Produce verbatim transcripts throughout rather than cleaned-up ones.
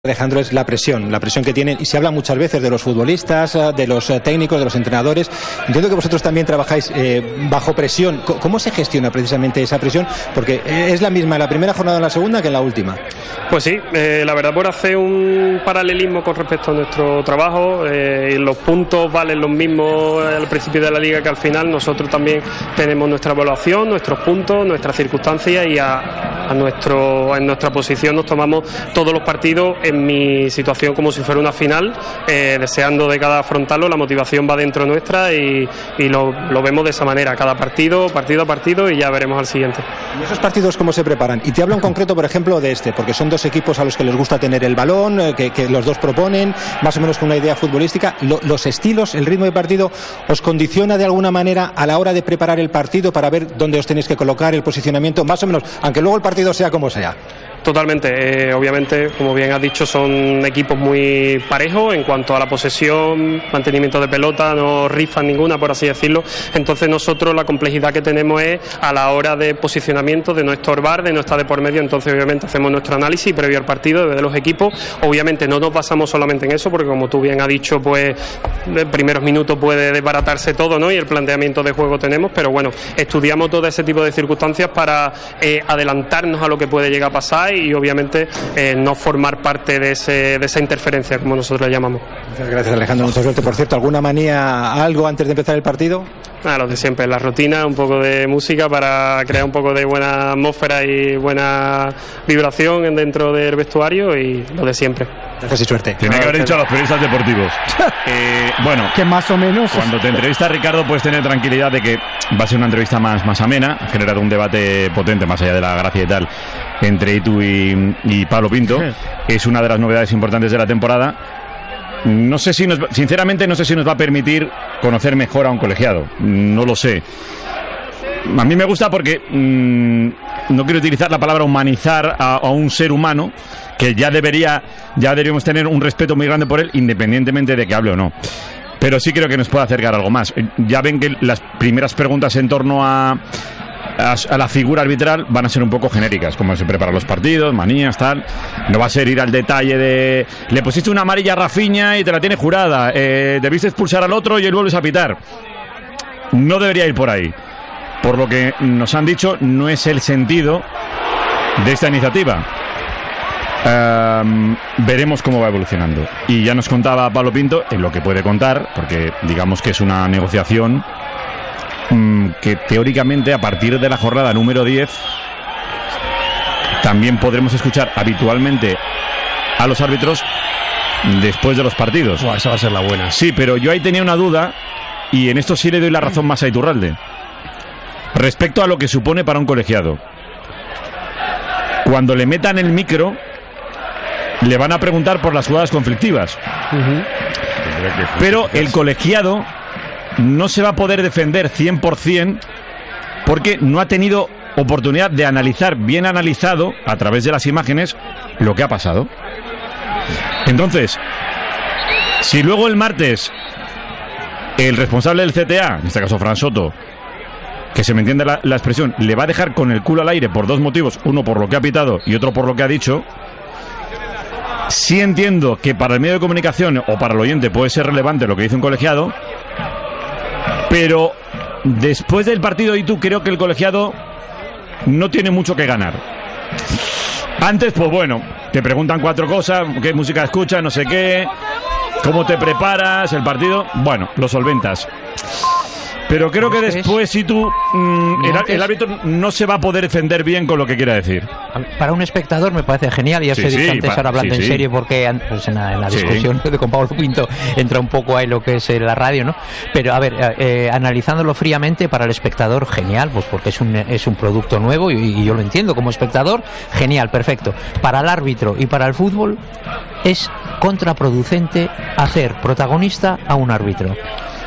Alejandro, es la presión, la presión que tienen, y se habla muchas veces de los futbolistas, de los técnicos, de los entrenadores. Entiendo que vosotros también trabajáis eh, bajo presión. ¿Cómo se gestiona precisamente esa presión? Porque es la misma en la primera jornada o en la segunda que en la última. Pues sí, eh, la verdad, por hacer un paralelismo con respecto a nuestro trabajo, eh, los puntos valen los mismos al principio de la liga que al final. Nosotros también tenemos nuestra evaluación, nuestros puntos, nuestras circunstancias, y a, a nuestro, en nuestra posición nos tomamos todos los partidos en mi situación como si fuera una final, eh, deseando de cada afrontarlo. La motivación va dentro nuestra y, y lo, lo vemos de esa manera, cada partido, partido a partido, y ya veremos al siguiente. ¿Y esos partidos cómo se preparan? Y te hablo en concreto, por ejemplo, de este, porque son dos equipos a los que les gusta tener el balón, eh, que, que los dos proponen, más o menos con una idea futbolística. Lo, los estilos, el ritmo de partido, ¿os condiciona de alguna manera a la hora de preparar el partido para ver dónde os tenéis que colocar, el posicionamiento, más o menos, aunque luego el partido sea como sea? Totalmente, eh, obviamente, como bien has dicho, son equipos muy parejos en cuanto a la posesión, mantenimiento de pelota, no rifan ninguna, por así decirlo. Entonces nosotros la complejidad que tenemos es a la hora de posicionamiento, de no estorbar, de no estar de por medio. Entonces obviamente hacemos nuestro análisis previo al partido de los equipos. Obviamente no nos basamos solamente en eso, porque como tú bien has dicho, pues en primeros minutos puede desbaratarse todo, ¿no? Y el planteamiento de juego tenemos, pero bueno, estudiamos todo ese tipo de circunstancias para eh, adelantarnos a lo que puede llegar a pasar y obviamente eh, no formar parte de, ese, de esa interferencia, como nosotros la llamamos. Muchas gracias, Alejandro, mucha suerte. Por cierto, ¿alguna manía, algo antes de empezar el partido? Ah, lo de siempre, la rutina, un poco de música para crear un poco de buena atmósfera y buena vibración dentro del vestuario, y lo de siempre. Gracias y suerte. Tiene que haber dicho a los periodistas deportivos. eh, bueno, que más o menos. Cuando te entrevista Ricardo, puedes tener tranquilidad de que va a ser una entrevista más, más amena, ha generado un debate potente, más allá de la gracia y tal, entre Itu y, y Pablo Pinto. Es una de las novedades importantes de la temporada. No sé si nos, sinceramente no sé si nos va a permitir conocer mejor a un colegiado. No lo sé. A mí me gusta porque mmm, no quiero utilizar la palabra humanizar a, a un ser humano, que ya debería, ya deberíamos tener un respeto muy grande por él, independientemente de que hable o no. Pero sí creo que nos puede acercar algo más. Ya ven que las primeras preguntas en torno a A, a la figura arbitral van a ser un poco genéricas, como se preparan los partidos, manías, tal. No va a ser ir al detalle de le pusiste una amarilla a Rafinha y te la tiene jurada, eh, debiste expulsar al otro y él vuelves a pitar. No debería ir por ahí. Por lo que nos han dicho, no es el sentido de esta iniciativa. Um, veremos cómo va evolucionando. Y ya nos contaba Pablo Pinto en lo que puede contar, porque digamos que es una negociación que teóricamente a partir de la jornada número diez también podremos escuchar habitualmente a los árbitros después de los partidos. Buah, esa va a ser la buena. Sí, pero yo ahí tenía una duda, y en esto sí le doy la razón más a Iturralde, respecto a lo que supone para un colegiado. Cuando le metan el micro, le van a preguntar por las jugadas conflictivas. Uh-huh. Pero el colegiado no se va a poder defender cien por ciento porque no ha tenido oportunidad de analizar bien analizado a través de las imágenes lo que ha pasado. Entonces, si luego el martes el responsable del C T A, en este caso Fran Soto, que se me entiende la, la expresión, le va a dejar con el culo al aire por dos motivos, uno por lo que ha pitado y otro por lo que ha dicho, sí entiendo que para el medio de comunicación o para el oyente puede ser relevante lo que dice un colegiado. Pero después del partido, y tú, creo que el colegiado no tiene mucho que ganar. Antes, pues bueno, te preguntan cuatro cosas: qué música escuchas, no sé qué, cómo te preparas, el partido, bueno, lo solventas. Pero creo que después, si tú, mmm, el, el árbitro no se va a poder defender bien con lo que quiera decir. Para un espectador me parece genial, y os sí, he dicho sí, antes, pa- ahora hablando sí, en sí. serio, porque pues en la, en la discusión sí. de con Pablo Pinto entra un poco ahí lo que es la radio, ¿no? Pero a ver, eh, analizándolo fríamente, para el espectador, genial, pues porque es un, es un producto nuevo y, y yo lo entiendo como espectador, genial, perfecto. Para el árbitro y para el fútbol es contraproducente hacer protagonista a un árbitro.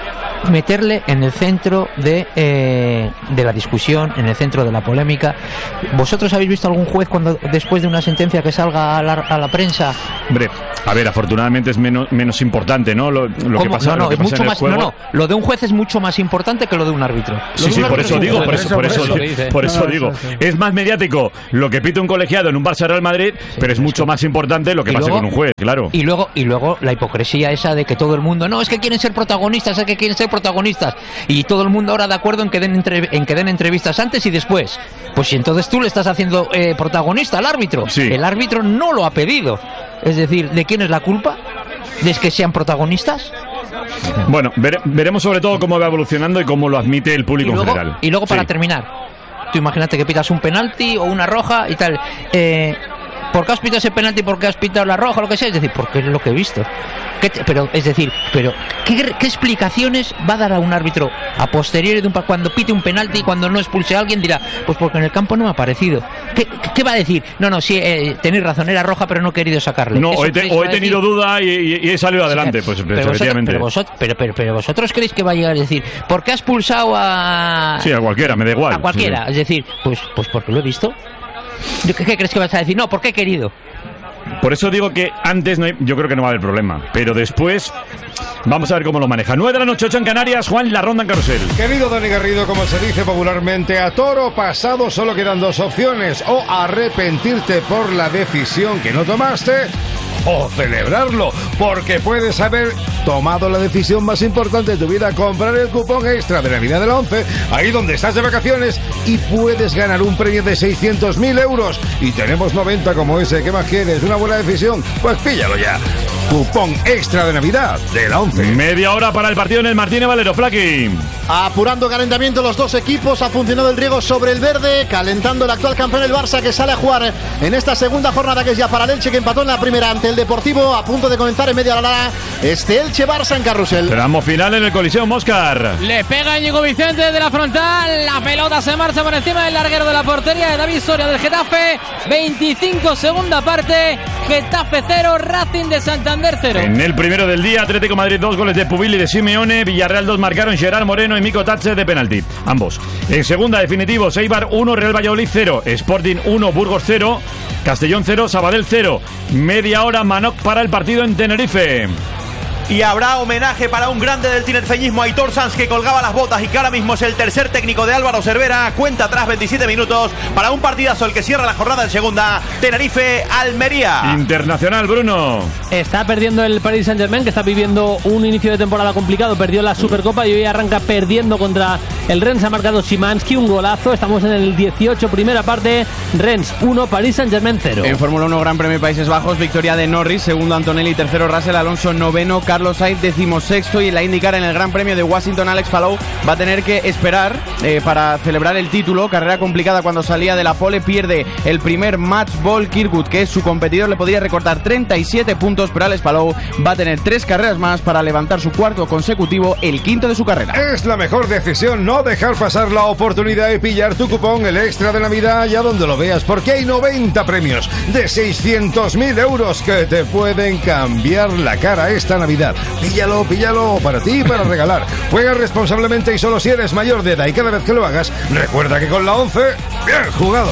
meterle en el centro de, eh, de la discusión, en el centro de la polémica. ¿Vosotros habéis visto algún juez cuando después de una sentencia que salga a la, a la prensa? Hombre, a ver, afortunadamente es menos, menos importante, ¿no? Lo, lo que pasa, no, no, lo que es pasa mucho en más, el juego. no, no, lo de un juez es mucho más importante que lo de un árbitro. Lo Sí, sí, por eso digo, por eso, por eso, por eso, por eso digo. Es más mediático lo que pita un colegiado en un Barça Real Madrid, sí, pero es mucho más importante lo que pase con un juez, claro. Y luego, y luego la hipocresía esa de que todo el mundo, no, es que quieren ser protagonistas, es que quieren ser protagonistas. Y todo el mundo ahora de acuerdo en que den, entre, en que den entrevistas antes y después. Pues si entonces tú le estás haciendo eh, protagonista al árbitro. Sí. El árbitro no lo ha pedido. Es decir, ¿de quién es la culpa? ¿De que sean protagonistas? Bueno, vere, veremos sobre todo cómo va evolucionando y cómo lo admite el público y luego, en general. Y luego para sí. terminar, tú imagínate que pitas un penalti o una roja y tal. Eh, ¿Por qué has pitado ese penalti? ¿Por qué has pitado la roja? Lo que sea. Es decir, porque es lo que he visto. ¿Qué te, pero, es decir, pero ¿qué, ¿qué explicaciones va a dar a un árbitro a posteriori de un, cuando pite un penalti y cuando no expulse a alguien? Dirá, pues porque en el campo no me ha parecido. ¿Qué, qué va a decir? No, no, sí, eh, tenéis razón, era roja, pero no he querido sacarle. No, o he, te, o he tenido decir? duda y, y, y he salido adelante. Sí, pues, pero, vosotros, pero, vosotros, pero, pero, pero vosotros creéis que va a llegar a decir, ¿por qué has expulsado a...? Sí, a cualquiera, me da igual. A cualquiera, sí. Es decir, pues, pues porque lo he visto. ¿Qué, qué crees que vas a decir? No, porque he querido. Por eso digo que antes no hay, yo creo que no va a haber problema, pero después vamos a ver cómo lo maneja. nueve de la noche, ocho en Canarias. Juan, la ronda en carrusel. Querido Dani Garrido, como se dice popularmente, a toro pasado solo quedan dos opciones: o arrepentirte por la decisión que no tomaste, o celebrarlo, porque puedes haber tomado la decisión más importante de tu vida, comprar el cupón extra de Navidad de la once, ahí donde estás de vacaciones, y puedes ganar un premio de seiscientos mil euros. Y tenemos noventa como ese. ¿Qué más quieres? ¿Una buena decisión? Pues píllalo ya. Cupón extra de Navidad de la once. Media hora para el partido en el Martínez Valero. Flaqui. Apurando calentamiento los dos equipos, ha funcionado el riego sobre el verde, calentando el actual campeón el Barça, que sale a jugar en esta segunda jornada, que es ya para el Elche, que empató en la primera ante el Deportivo, a punto de comenzar en media hora este Elche-Barça en carrusel. Tramo final en el Coliseo Móscar. Le pega Íñigo Vicente de la frontal, la pelota se marcha por encima del larguero de la portería de David Soria del Getafe. Veinticinco segunda parte, Getafe cero, Racing de Santander cero. En el primero del día, Atlético Madrid dos, goles de Pubil y de Simeone. Villarreal dos, marcaron Gerard Moreno y Mico Tache de penalti, ambos. En segunda, definitivo, Eibar uno, Real Valladolid cero, Sporting uno, Burgos cero, Castellón cero, Sabadell cero. Media hora Manoc para el partido en Tenerife. Y habrá homenaje para un grande del tinerfeñismo, Aitor Sanz, que colgaba las botas y que ahora mismo es el tercer técnico de Álvaro Cervera. Cuenta atrás veintisiete minutos para un partidazo el que cierra la jornada en segunda. Tenerife-Almería. Internacional, Bruno. Está perdiendo el Paris Saint-Germain, que está viviendo un inicio de temporada complicado. Perdió la Supercopa y hoy arranca perdiendo contra el Rennes. Ha marcado Szymanski, un golazo. Estamos en el dieciocho, primera parte. Rennes uno, Paris Saint-Germain cero. En Fórmula uno, Gran Premio Países Bajos, victoria de Norris, segundo Antonelli, tercero Russell, Alonso noveno, Carlos Sainz decimosexto, y en la IndyCar en el Gran Premio de Washington, Alex Palou va a tener que esperar eh, para celebrar el título. Carrera complicada cuando salía de la pole, pierde el primer match ball. Kirkwood, que es su competidor, le podría recortar treinta y siete puntos, pero Alex Palou va a tener tres carreras más para levantar su cuarto consecutivo, el quinto de su carrera. Es la mejor decisión no dejar pasar la oportunidad de pillar tu cupón, el extra de Navidad, allá donde lo veas, porque hay noventa premios de seiscientos mil euros que te pueden cambiar la cara esta Navidad. Píllalo, píllalo, para ti y para regalar. Juega responsablemente y solo si eres mayor de edad, y cada vez que lo hagas, recuerda que con la once, bien jugado.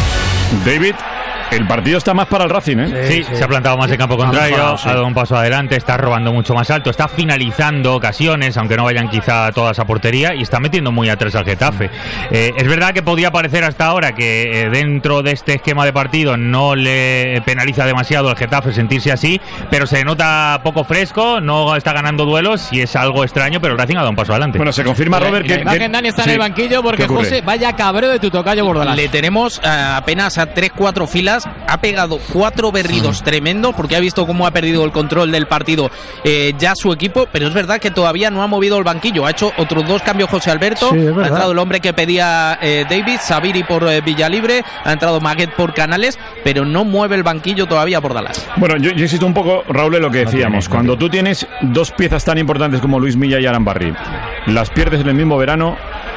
David, el partido está más para el Racing, ¿eh? Sí, sí, se ha plantado más en campo contrario, mejorado, sí. Ha dado un paso adelante, está robando mucho más alto, está finalizando ocasiones, aunque no vayan quizá todas a portería, y está metiendo muy atrás al Getafe. Eh, es verdad que podía parecer hasta ahora que eh, dentro de este esquema de partido no le penaliza demasiado al Getafe sentirse así, pero se nota poco fresco, no está ganando duelos y es algo extraño, pero el Racing ha dado un paso adelante. Bueno, se confirma, Robert, la, que... La imagen, Dani, está sí. en el banquillo porque, José, vaya cabreo de tu tocayo Bordalás. Le tenemos uh, apenas a tres cuatro filas. Ha pegado cuatro berridos mm. tremendos porque ha visto cómo ha perdido el control del partido eh, ya su equipo, pero es verdad que todavía no ha movido el banquillo. Ha hecho otros dos cambios José Alberto. Sí, ha entrado el hombre que pedía eh, David, Sabiri por eh, Villalibre, ha entrado Maguet por Canales, pero no mueve el banquillo todavía por Dallas. Bueno, yo, yo insisto un poco, Raúl, en lo que decíamos. No Cuando tú tienes dos piezas tan importantes como Luis Milla y Aran Barry, las pierdes en el mismo verano,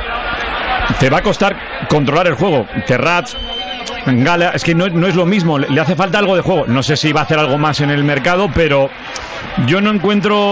te va a costar controlar el juego. Terrats, Gala, es que no, no es lo mismo, le hace falta algo de juego. No sé si va a hacer algo más en el mercado, pero yo no encuentro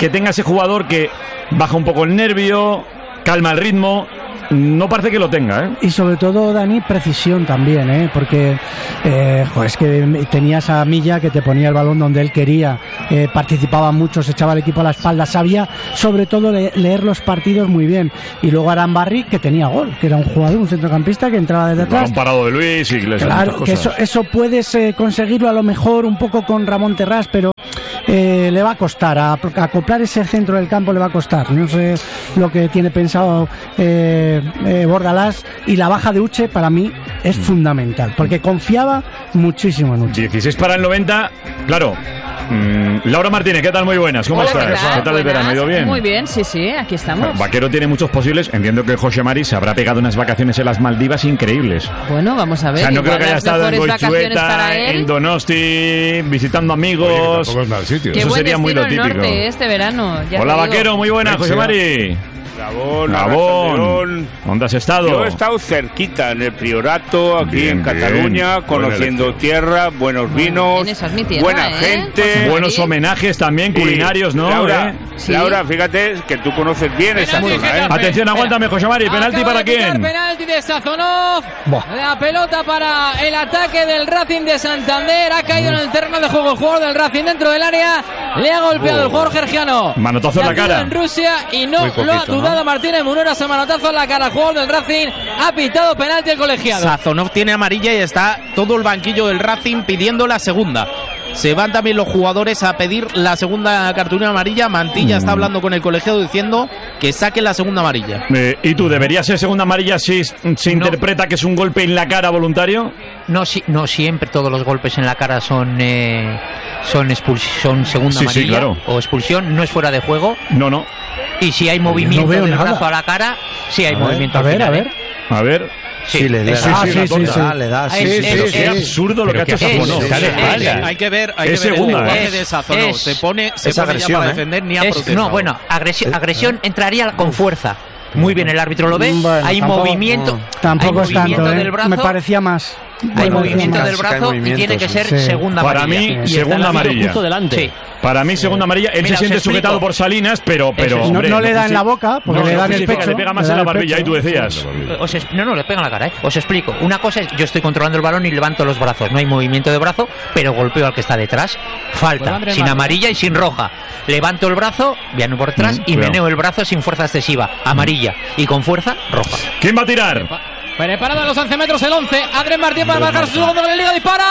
que tenga ese jugador que baja un poco el nervio, calma el ritmo. No parece que lo tenga, ¿eh? Y sobre todo, Dani, precisión también, ¿eh? Porque eh, joder, es que tenías a Milla que te ponía el balón donde él quería, eh, participaba mucho, se echaba el equipo a la espalda, sabía sobre todo le, leer los partidos muy bien. Y luego Arambarri, que tenía gol, que era un jugador, un centrocampista que entraba desde atrás. Un parado de Luis y Iglesias. Claro, que eso, eso puedes eh, conseguirlo a lo mejor un poco con Ramón Terrás, pero eh, le va a costar, a, a acoplar ese centro del campo le va a costar. No sé lo que tiene pensado eh, eh, Bordalás, y la baja de Uche para mí es fundamental, porque confiaba muchísimo en Uche. dieciséis para el noventa, claro. Mm, Laura Martínez, ¿qué tal? Muy buenas, ¿cómo Hola, estás? ¿qué tal? ¿Qué tal el verano? ¿Ha ido bien? Muy bien, sí, sí, aquí estamos. Vaquero tiene muchos posibles. Entiendo que José Mari se habrá pegado unas vacaciones en las Maldivas increíbles. Bueno, vamos a ver. O sea, no creo que haya estado en Goizueta, en Donosti, visitando amigos. Oye, tampoco es mal sitio. Qué Eso buen sería muy lo destino el típico. norte este verano. ya Hola, te digo. Vaquero, muy buenas, José Mari. Gabón, Gabón. ¿Dónde has estado? Yo he estado cerquita en el Priorato, aquí Bien, en bien. Cataluña, Buena conociendo elección. tierra, buenos vinos, Esa es mi tierra, buena ¿eh? gente. Buenos homenajes también, Y, culinarios, ¿no? Laura, ¿Eh? Sí. Laura, fíjate que tú conoces bien esa Penalti, zona, ¿eh? Getafe. Atención, aguántame, José Mari. ¿Penalti Acaba para de pitar quién? Penalti de Sazonov. Buah. La pelota para el ataque del Racing de Santander. Ha caído en el terreno de juego el jugador del Racing dentro del área. Le ha golpeado el jugador georgiano. Manotazo en la Nacido cara. en Rusia y no Muy poquito, lo ha dudado ¿no? Martínez Munera. Ese manotazo en la cara al jugador del Racing. Ha pitado penalti el colegiado. Sazonov tiene amarilla y está todo el banquillo del Racing pidiendo la segunda. Se van también los jugadores a pedir la segunda cartulina amarilla. Mantilla Mm. está hablando con el colegiado diciendo que saque la segunda amarilla. Eh, ¿Y tú, debería ser segunda amarilla si se No. interpreta que es un golpe en la cara voluntario? No, si, no siempre todos los golpes en la cara son eh, son, expuls- son segunda Sí, sí, amarilla claro. o expulsión, no es fuera de juego. No, no. Y si hay movimiento veo del nada. brazo a la cara, sí hay A ver, movimiento a al ver, final, a ¿eh? ver. A ver. Sí, le eso da. Ah, es sí, una sí, tonta. sí. Le da, sí, Es- sí, es- sí, Pero es- qué sí. absurdo lo que ha hecho es- Sazonov. es- Sale es- espalda. Hay que ver, hay Es que ver segunda, el lenguaje ¿eh? de Sazonov. Es- Se pone, se es pone ya agresión, para ¿eh? defender ni a Es- protestar. no, bueno, agresión, agresión entraría con fuerza. Muy bien, el árbitro lo ve. Bueno, hay tampoco- movimiento. Tampoco hay es tanto, movimiento ¿eh? del brazo. Me parecía más. Hay Me movimiento parecía del más. Sí que hay brazo y tiene movimientos, que ser sí. segunda Para amarilla. mí, Y está el segunda árbitro amarilla. justo delante. Sí. Para mí, segunda amarilla. Él Mira, se os siente explico. sujetado por Salinas, pero. pero No- hombre, no le da en justi- la boca, porque no, le no da en el justifica, pecho, le pega más le da en la en el barbilla, ahí pecho. tú decías. Os es- no, no, le pega en la cara, ¿eh? Os explico. Una cosa es, yo estoy controlando el balón y levanto los brazos. No hay movimiento de brazo, pero golpeo al que está detrás. Pues Falta, Andrés sin Martín. amarilla y sin roja. Levanto el brazo, viano por detrás Mm, y cuidado. meneo el brazo sin fuerza excesiva. Amarilla. Y con fuerza, roja. ¿Quién va a tirar? Preparado a los once metros el once. Andrés Martín para marcar su segundo gol en Liga. Dispara.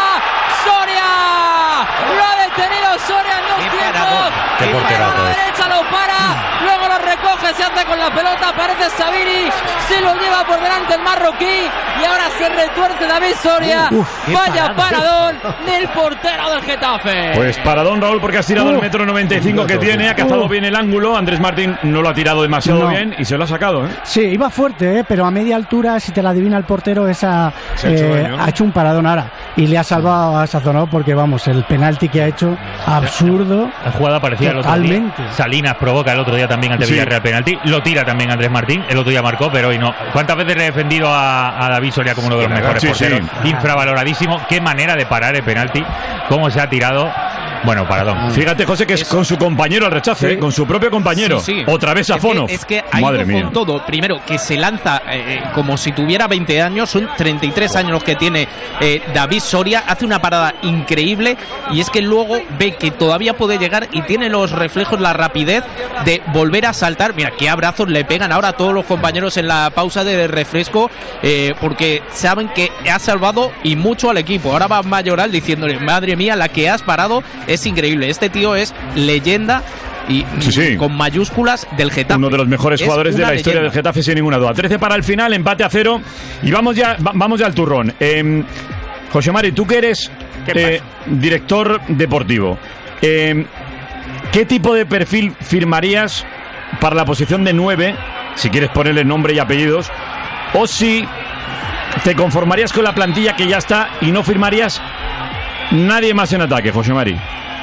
Soria. Lo ha detenido Soria en dos Qué tiempos. paradón. Qué Y porterazo a la es. derecha lo para. Luego lo recoge. Se hace con la pelota. Aparece Sabiri. Se lo lleva por delante el marroquí. Y ahora se retuerce David Soria. Uf, qué Vaya paradón. paradón del portero del Getafe. Pues para don Raúl, porque has tirado el Uh. metro noventa y cinco que tiene, ha cazado Uh. bien el ángulo. Andrés Martín no lo ha tirado demasiado No. bien y se lo ha sacado, ¿eh? Sí, iba fuerte, ¿eh? Pero a media altura, si te la adivina el portero, esa Se ha hecho eh, daño, ¿no? ha hecho un paradón ahora. Y le ha salvado a Sazonov porque, vamos, el penalti que ha hecho, absurdo. La jugada parecía el otro día. Totalmente. Salinas provoca el otro día también ante Sí. Villarreal penalti. Lo tira también Andrés Martín. El otro día marcó, pero hoy no. ¿Cuántas veces he defendido a, a David Soria como uno de los mejores Sí, porteros? sí. Infravaloradísimo. Qué manera de parar el penalti. Cómo se ha tirado. Bueno, paradón. Fíjate, José, que es con su compañero al rechace, ¿eh? Con su propio compañero. Sí, sí. Otra vez a Es que- Fonov. Es que, ha Madre ido mía. con todo. Primero, que se lanza eh, eh, como si tuviera veinte años. Son treinta y tres años los que tiene eh, David Soria. Hace una parada increíble. Y es que luego ve que todavía puede llegar y tiene los reflejos, la rapidez de volver a saltar. Mira, qué abrazos le pegan ahora a todos los compañeros en la pausa de refresco. eh, porque saben que ha salvado y mucho al equipo. Ahora va Mayoral diciéndole, madre mía, la que has parado es increíble. Este tío es leyenda y Sí, sí. con mayúsculas del Getafe. Uno de los mejores Es jugadores de una la historia leyenda. del Getafe, sin ninguna duda. trece para el final, empate a cero. Y vamos ya, va- vamos ya al turrón. Eh, José Mari, tú que eres eh, director deportivo, eh, ¿qué tipo de perfil firmarías para la posición de nueve? Si quieres ponerle nombre y apellidos. O si te conformarías con la plantilla que ya está y no firmarías nadie más en ataque, José Mari.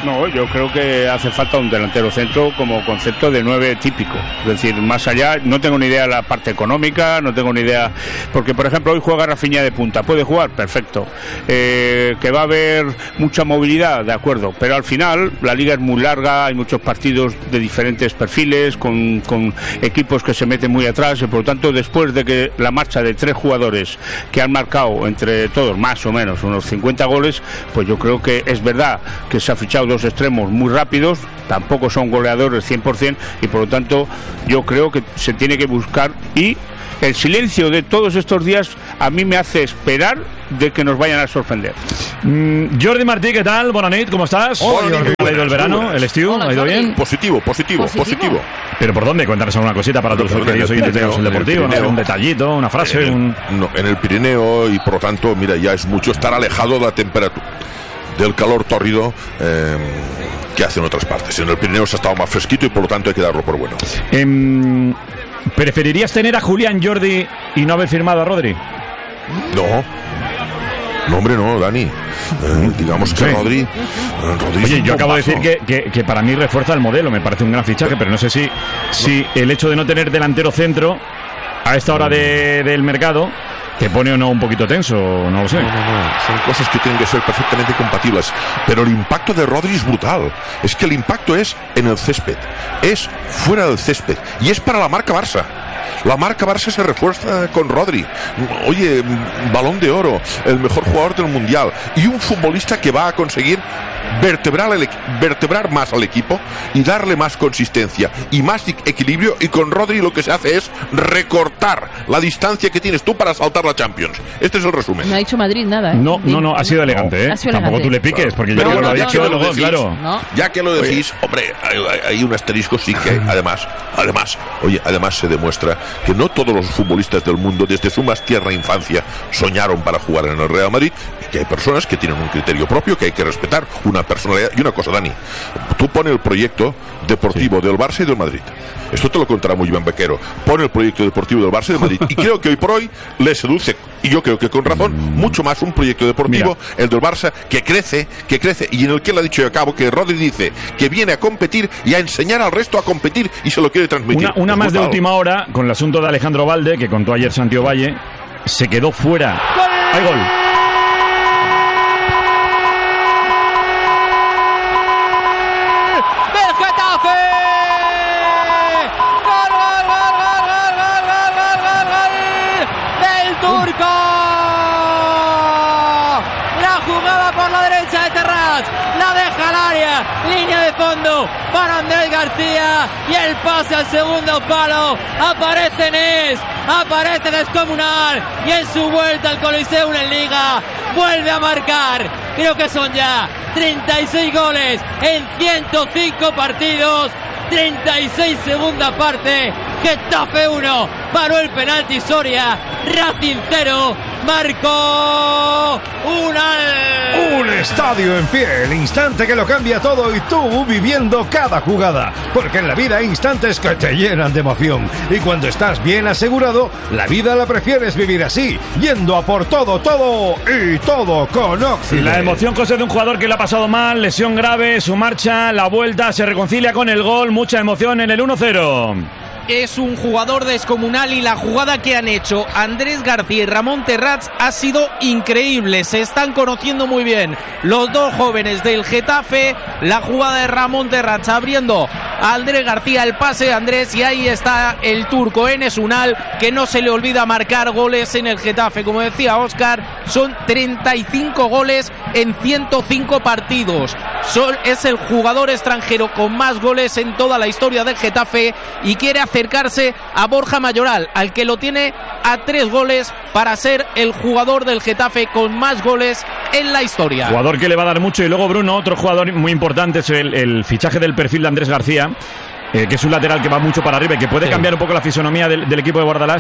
No, yo creo que hace falta un delantero centro como concepto de nueve típico. Es decir, más allá, no tengo ni idea de la parte económica, no tengo ni idea, porque por ejemplo hoy juega Rafinha de punta, ¿puede jugar? Perfecto. Eh, que va a haber mucha movilidad, de acuerdo, pero al final la liga es muy larga, hay muchos partidos de diferentes perfiles, con, con equipos que se meten muy atrás, y por lo tanto después de que la marcha de tres jugadores que han marcado entre todos más o menos unos cincuenta goles, pues yo creo que es verdad que se ha fichado dos extremos muy rápidos, tampoco son goleadores cien por ciento, y por lo tanto yo creo que se tiene que buscar, y el silencio de todos estos días a mí me hace esperar de que nos vayan a sorprender. Mm, Jordi Martí, ¿qué tal? Buenas noches, ¿cómo estás? Hola, ¿Cómo ha ido el verano? ¿El estiu? ¿Ha ido bien? Positivo, positivo, positivo, positivo. ¿Pero por dónde? Cuéntanos alguna cosita para todos los queridos oyentes de el Deportivo, ¿no? Un detallito, una frase, en el, un... no, en el Pirineo, y por lo tanto, mira, ya es mucho estar alejado de la temperatura, del calor tórrido eh, que hace en otras partes. En el Pirineo se ha estado más fresquito y por lo tanto hay que darlo por bueno. Eh, ¿Preferirías tener a Julián Jordi y no haber firmado a Rodri? No. No, hombre, no, Dani. Eh, digamos que sí. Rodri, eh, Rodri Oye, es un yo acabo de bombazo. decir que, que, que para mí refuerza el modelo, me parece un gran fichaje, pero no sé si, si el hecho de no tener delantero centro a esta hora de, del mercado te pone o no un poquito tenso, no lo sé. No, no, no. Son cosas que tienen que ser perfectamente compatibles. Pero el impacto de Rodri es brutal. Es que el impacto es en el césped, es fuera del césped, y es para la marca Barça. La marca Barça se refuerza con Rodri. Oye, Balón de Oro, el mejor jugador del Mundial, y un futbolista que va a conseguir vertebrar, el, vertebrar más al equipo y darle más consistencia y más equilibrio, y con Rodri lo que se hace es recortar la distancia que tienes tú para saltar la Champions. Este es el resumen. No ha dicho Madrid nada, ¿eh? No, no, no, ha sido elegante, ¿eh? Ha sido Tampoco elegante. tú le piques, porque Pero yo bueno, lo ha ya dicho, que lo luego, decís, claro. No. Ya que lo decís, hombre, hay, hay un asterisco, sí que además, además, oye, además se demuestra que no todos los futbolistas del mundo desde su más tierna infancia soñaron para jugar en el Real Madrid, y que hay personas que tienen un criterio propio que hay que respetar, una personalidad. Y una cosa, Dani, tú pones el proyecto deportivo sí. del Barça y del Madrid. Esto te lo contará muy bien Bequero. Pone el proyecto deportivo del Barça y del Madrid, y creo que hoy por hoy le seduce, y yo creo que con razón, mucho más un proyecto deportivo, mira, el del Barça, que crece, que crece, y en el que él ha dicho, y acabo, que Rodri dice que viene a competir y a enseñar al resto a competir, y se lo quiere transmitir. Una, una más brutal. De última hora, con el asunto de Alejandro Valde, que contó ayer Santiago Valle, se quedó fuera. ¡Hay gol! Línea de fondo para Andrés García, y el pase al segundo palo. Aparece Nes, aparece Descomunal, y en su vuelta al Coliseo en Liga vuelve a marcar. Creo que son ya treinta y seis goles en ciento cinco partidos. treinta y seis segunda parte. Getafe uno, paró el penalti Soria. Racing cero, marcó un al... Un estadio en pie, el instante que lo cambia todo, y tú viviendo cada jugada. Porque en la vida hay instantes que te llenan de emoción, y cuando estás bien asegurado, la vida la prefieres vivir así, yendo a por todo, todo y todo con Oxide. La emoción, José, de un jugador que le ha pasado mal, lesión grave, su marcha, la vuelta, se reconcilia con el gol, mucha emoción en el uno cero. Es un jugador descomunal, y la jugada que han hecho Andrés García y Ramón Terrats ha sido increíble. Se están conociendo muy bien los dos jóvenes del Getafe. La jugada de Ramón Terrats abriendo a Andrés García, el pase de Andrés, y ahí está el turco Enes Unal, que no se le olvida marcar goles en el Getafe. Como decía Óscar, son treinta y cinco goles en ciento cinco partidos. Son, es el jugador extranjero con más goles en toda la historia del Getafe, y quiere hacer acercarse a Borja Mayoral, al que lo tiene a tres goles para ser el jugador del Getafe con más goles en la historia. Jugador que le va a dar mucho. Y luego, Bruno, otro jugador muy importante es el, el fichaje del perfil de Andrés García, eh, que es un lateral que va mucho para arriba y que puede sí. cambiar un poco la fisonomía del, del equipo de Guardalás.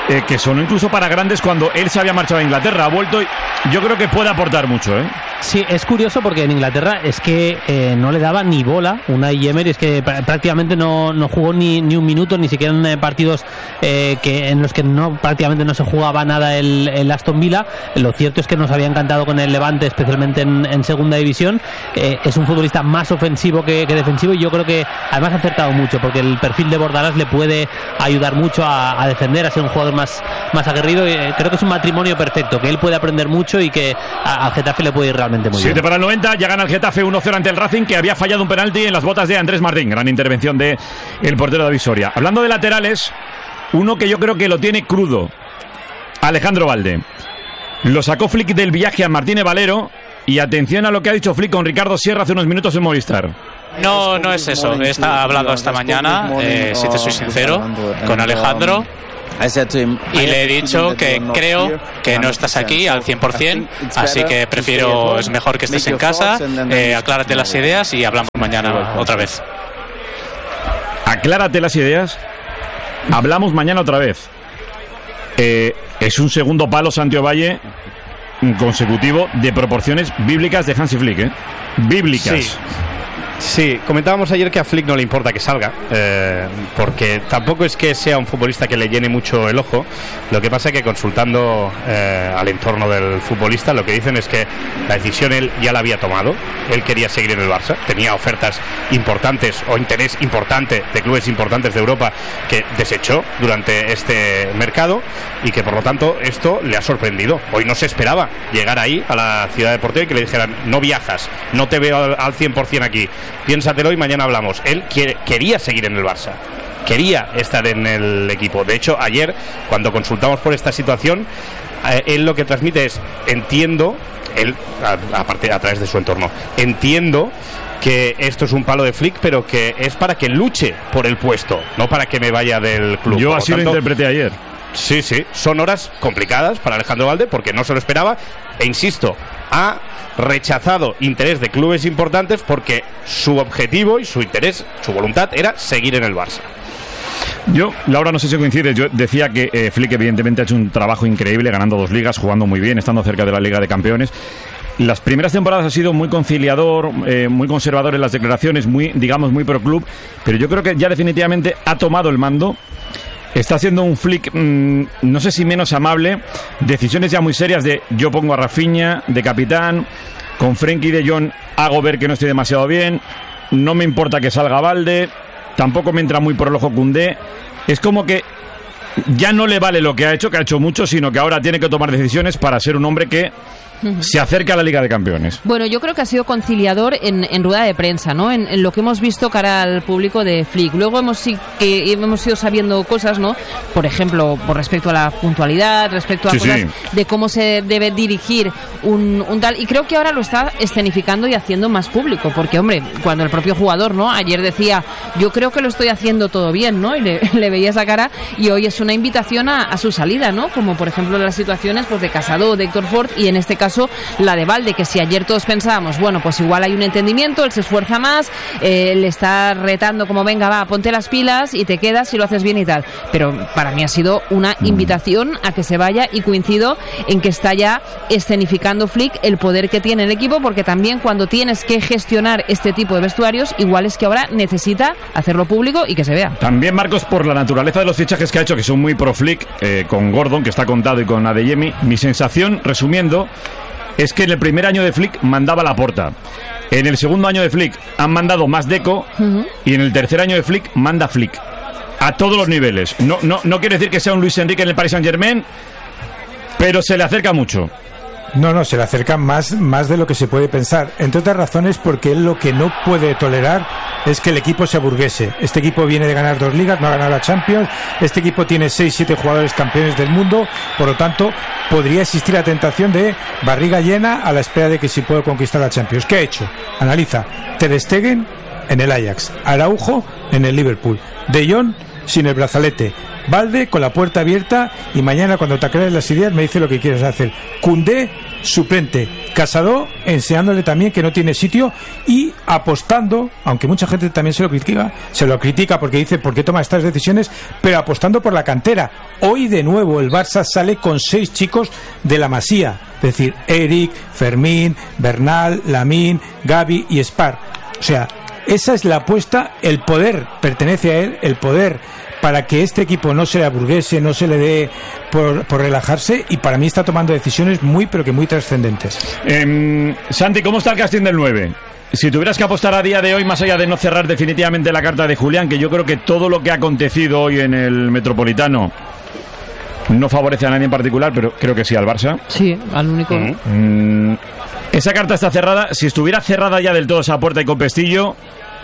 eh, que sonó incluso para grandes cuando él se había marchado a Inglaterra. Ha vuelto y yo creo que puede aportar mucho, ¿eh? Sí, es curioso porque en Inglaterra es que eh, no le daba ni bola Unai Emery, es que pr- prácticamente no, no jugó ni, ni un minuto, ni siquiera en eh, partidos eh, que en los que no prácticamente no se jugaba nada el, el Aston Villa. Lo cierto es que nos había encantado con el Levante, especialmente en, en segunda división. Eh, es un futbolista más ofensivo que, que defensivo, y yo creo que además ha acertado mucho porque el perfil de Bordalás le puede ayudar mucho a, a defender, a ser un jugador más, más aguerrido. Y, eh, creo que es un matrimonio perfecto, que él puede aprender mucho y que a- al Getafe le puede ir realmente muy siete bien. para el noventa, ya gana el Getafe uno cero ante el Racing, que había fallado un penalti en las botas de Andrés Martín. Gran intervención de el portero David Soria. Hablando de laterales, uno que yo creo que lo tiene crudo, Alejandro Valde. Lo sacó Flick del viaje a Martínez Valero, y atención a lo que ha dicho Flick con Ricardo Sierra hace unos minutos en Movistar. No, no es eso. He estado hablando esta mañana, eh, si te soy sincero, con Alejandro. Y le he dicho que creo que no estás aquí al cien por ciento, así que prefiero, es mejor que estés en casa, eh, aclárate las ideas y hablamos mañana otra vez. Aclárate las ideas, hablamos mañana otra vez. Eh, es un segundo palo Santiago Valle consecutivo de proporciones bíblicas de Hansi Flick, ¿eh? Bíblicas. Sí. Sí, comentábamos ayer que a Flick no le importa que salga, eh, porque tampoco es que sea un futbolista que le llene mucho el ojo. Lo que pasa es que consultando eh, al entorno del futbolista, lo que dicen es que la decisión él ya la había tomado. Él quería seguir en el Barça, tenía ofertas importantes o interés importante de clubes importantes de Europa que desechó durante este mercado, y que por lo tanto esto le ha sorprendido. Hoy no se esperaba llegar ahí a la ciudad deportiva y que le dijeran: no viajas, no te veo al, al cien por ciento aquí, piénsatelo y mañana hablamos. Él quiere, quería seguir en el Barça, quería estar en el equipo. De hecho, ayer, cuando consultamos por esta situación, eh, él lo que transmite es: entiendo, él, a, aparte a través de su entorno, entiendo que esto es un palo de Flick, pero que es para que luche por el puesto, no para que me vaya del club. Yo Por así tanto, lo interpreté ayer. Sí, sí, son horas complicadas para Alejandro Valde porque no se lo esperaba, e insisto, ha rechazado interés de clubes importantes porque su objetivo y su interés, su voluntad era seguir en el Barça. Yo, Laura, no sé si coincide, yo decía que eh, Flick evidentemente ha hecho un trabajo increíble, ganando dos ligas, jugando muy bien, estando cerca de la Liga de Campeones. Las primeras temporadas ha sido muy conciliador, eh, muy conservador en las declaraciones, muy, digamos, muy pro club, pero yo creo que ya definitivamente ha tomado el mando. Está haciendo un Flick, mmm, no sé si menos amable, decisiones ya muy serias de: yo pongo a Rafinha de capitán, con Frenkie de Jong hago ver que no estoy demasiado bien, no me importa que salga Valde, tampoco me entra muy por el ojo Koundé. Es como que ya no le vale lo que ha hecho, que ha hecho mucho, sino que ahora tiene que tomar decisiones para ser un hombre que se acerca a la Liga de Campeones. Bueno, yo creo que ha sido conciliador en, en rueda de prensa, ¿no? En, en lo que hemos visto cara al público de Flick. Luego hemos sí que hemos ido sabiendo cosas, ¿no? Por ejemplo, por respecto a la puntualidad, respecto a Sí, cosas sí. de cómo se debe dirigir un, un tal. Y creo que ahora lo está escenificando y haciendo más público, porque, hombre, cuando el propio jugador, ¿no? Ayer decía: yo creo que lo estoy haciendo todo bien, ¿no? Y le, le veía esa cara, y hoy es una invitación a, a su salida, ¿no? Como por ejemplo las situaciones, pues, de Casado, de Héctor Ford, y en este caso la de Valde, que si ayer todos pensábamos, bueno, pues igual hay un entendimiento, él se esfuerza más, eh, le está retando como: venga, va, ponte las pilas y te quedas y lo haces bien y tal. Pero para mí ha sido una invitación a que se vaya, y coincido en que está ya escenificando Flick el poder que tiene el equipo, porque también cuando tienes que gestionar este tipo de vestuarios, igual es que ahora necesita hacerlo público y que se vea. También, Marcos, por la naturaleza de los fichajes que ha hecho, que son muy pro Flick, eh, con Gordon, que está contado, y con Adeyemi, mi sensación, resumiendo, es que en el primer año de Flick mandaba Laporta. En el segundo año de Flick han mandado más Deco, uh-huh. y en el tercer año de Flick manda Flick. A todos los niveles. No, no, no quiere decir que sea un Luis Enrique en el Paris Saint-Germain, pero se le acerca mucho. No, no, se le acerca más, más de lo que se puede pensar. Entre otras razones porque él lo que no puede tolerar es que el equipo se aburguese. Este equipo viene de ganar dos ligas, no ha ganado la Champions. Este equipo tiene seis, siete jugadores campeones del mundo. Por lo tanto, podría existir la tentación de barriga llena a la espera de que si puede conquistar la Champions. ¿Qué ha hecho? Analiza. Ter Stegen en el Ajax, Araujo en el Liverpool, De Jong sin el brazalete, Valde con la puerta abierta, y mañana cuando te aclares las ideas me dice lo que quieres hacer. Koundé suplente. Casado enseñándole también que no tiene sitio y apostando, aunque mucha gente también se lo critica, se lo critica porque dice ¿por qué toma estas decisiones? Pero apostando por la cantera. Hoy de nuevo el Barça sale con seis chicos de la Masía, es decir, Eric, Fermín, Bernal, Lamine, Gavi y Spar. O sea, esa es la apuesta, el poder pertenece a él, el poder para que este equipo no se le aburguese, no se le dé por, por relajarse, y para mí está tomando decisiones muy, pero que muy trascendentes. Eh, Santi, ¿cómo está el casting del nueve? Si tuvieras que apostar a día de hoy, más allá de no cerrar definitivamente la carta de Julián, que yo creo que todo lo que ha acontecido hoy en el Metropolitano no favorece a nadie en particular, pero creo que sí al Barça. Sí, al único. Mm, esa carta está cerrada. Si estuviera cerrada ya del todo esa puerta y con pestillo,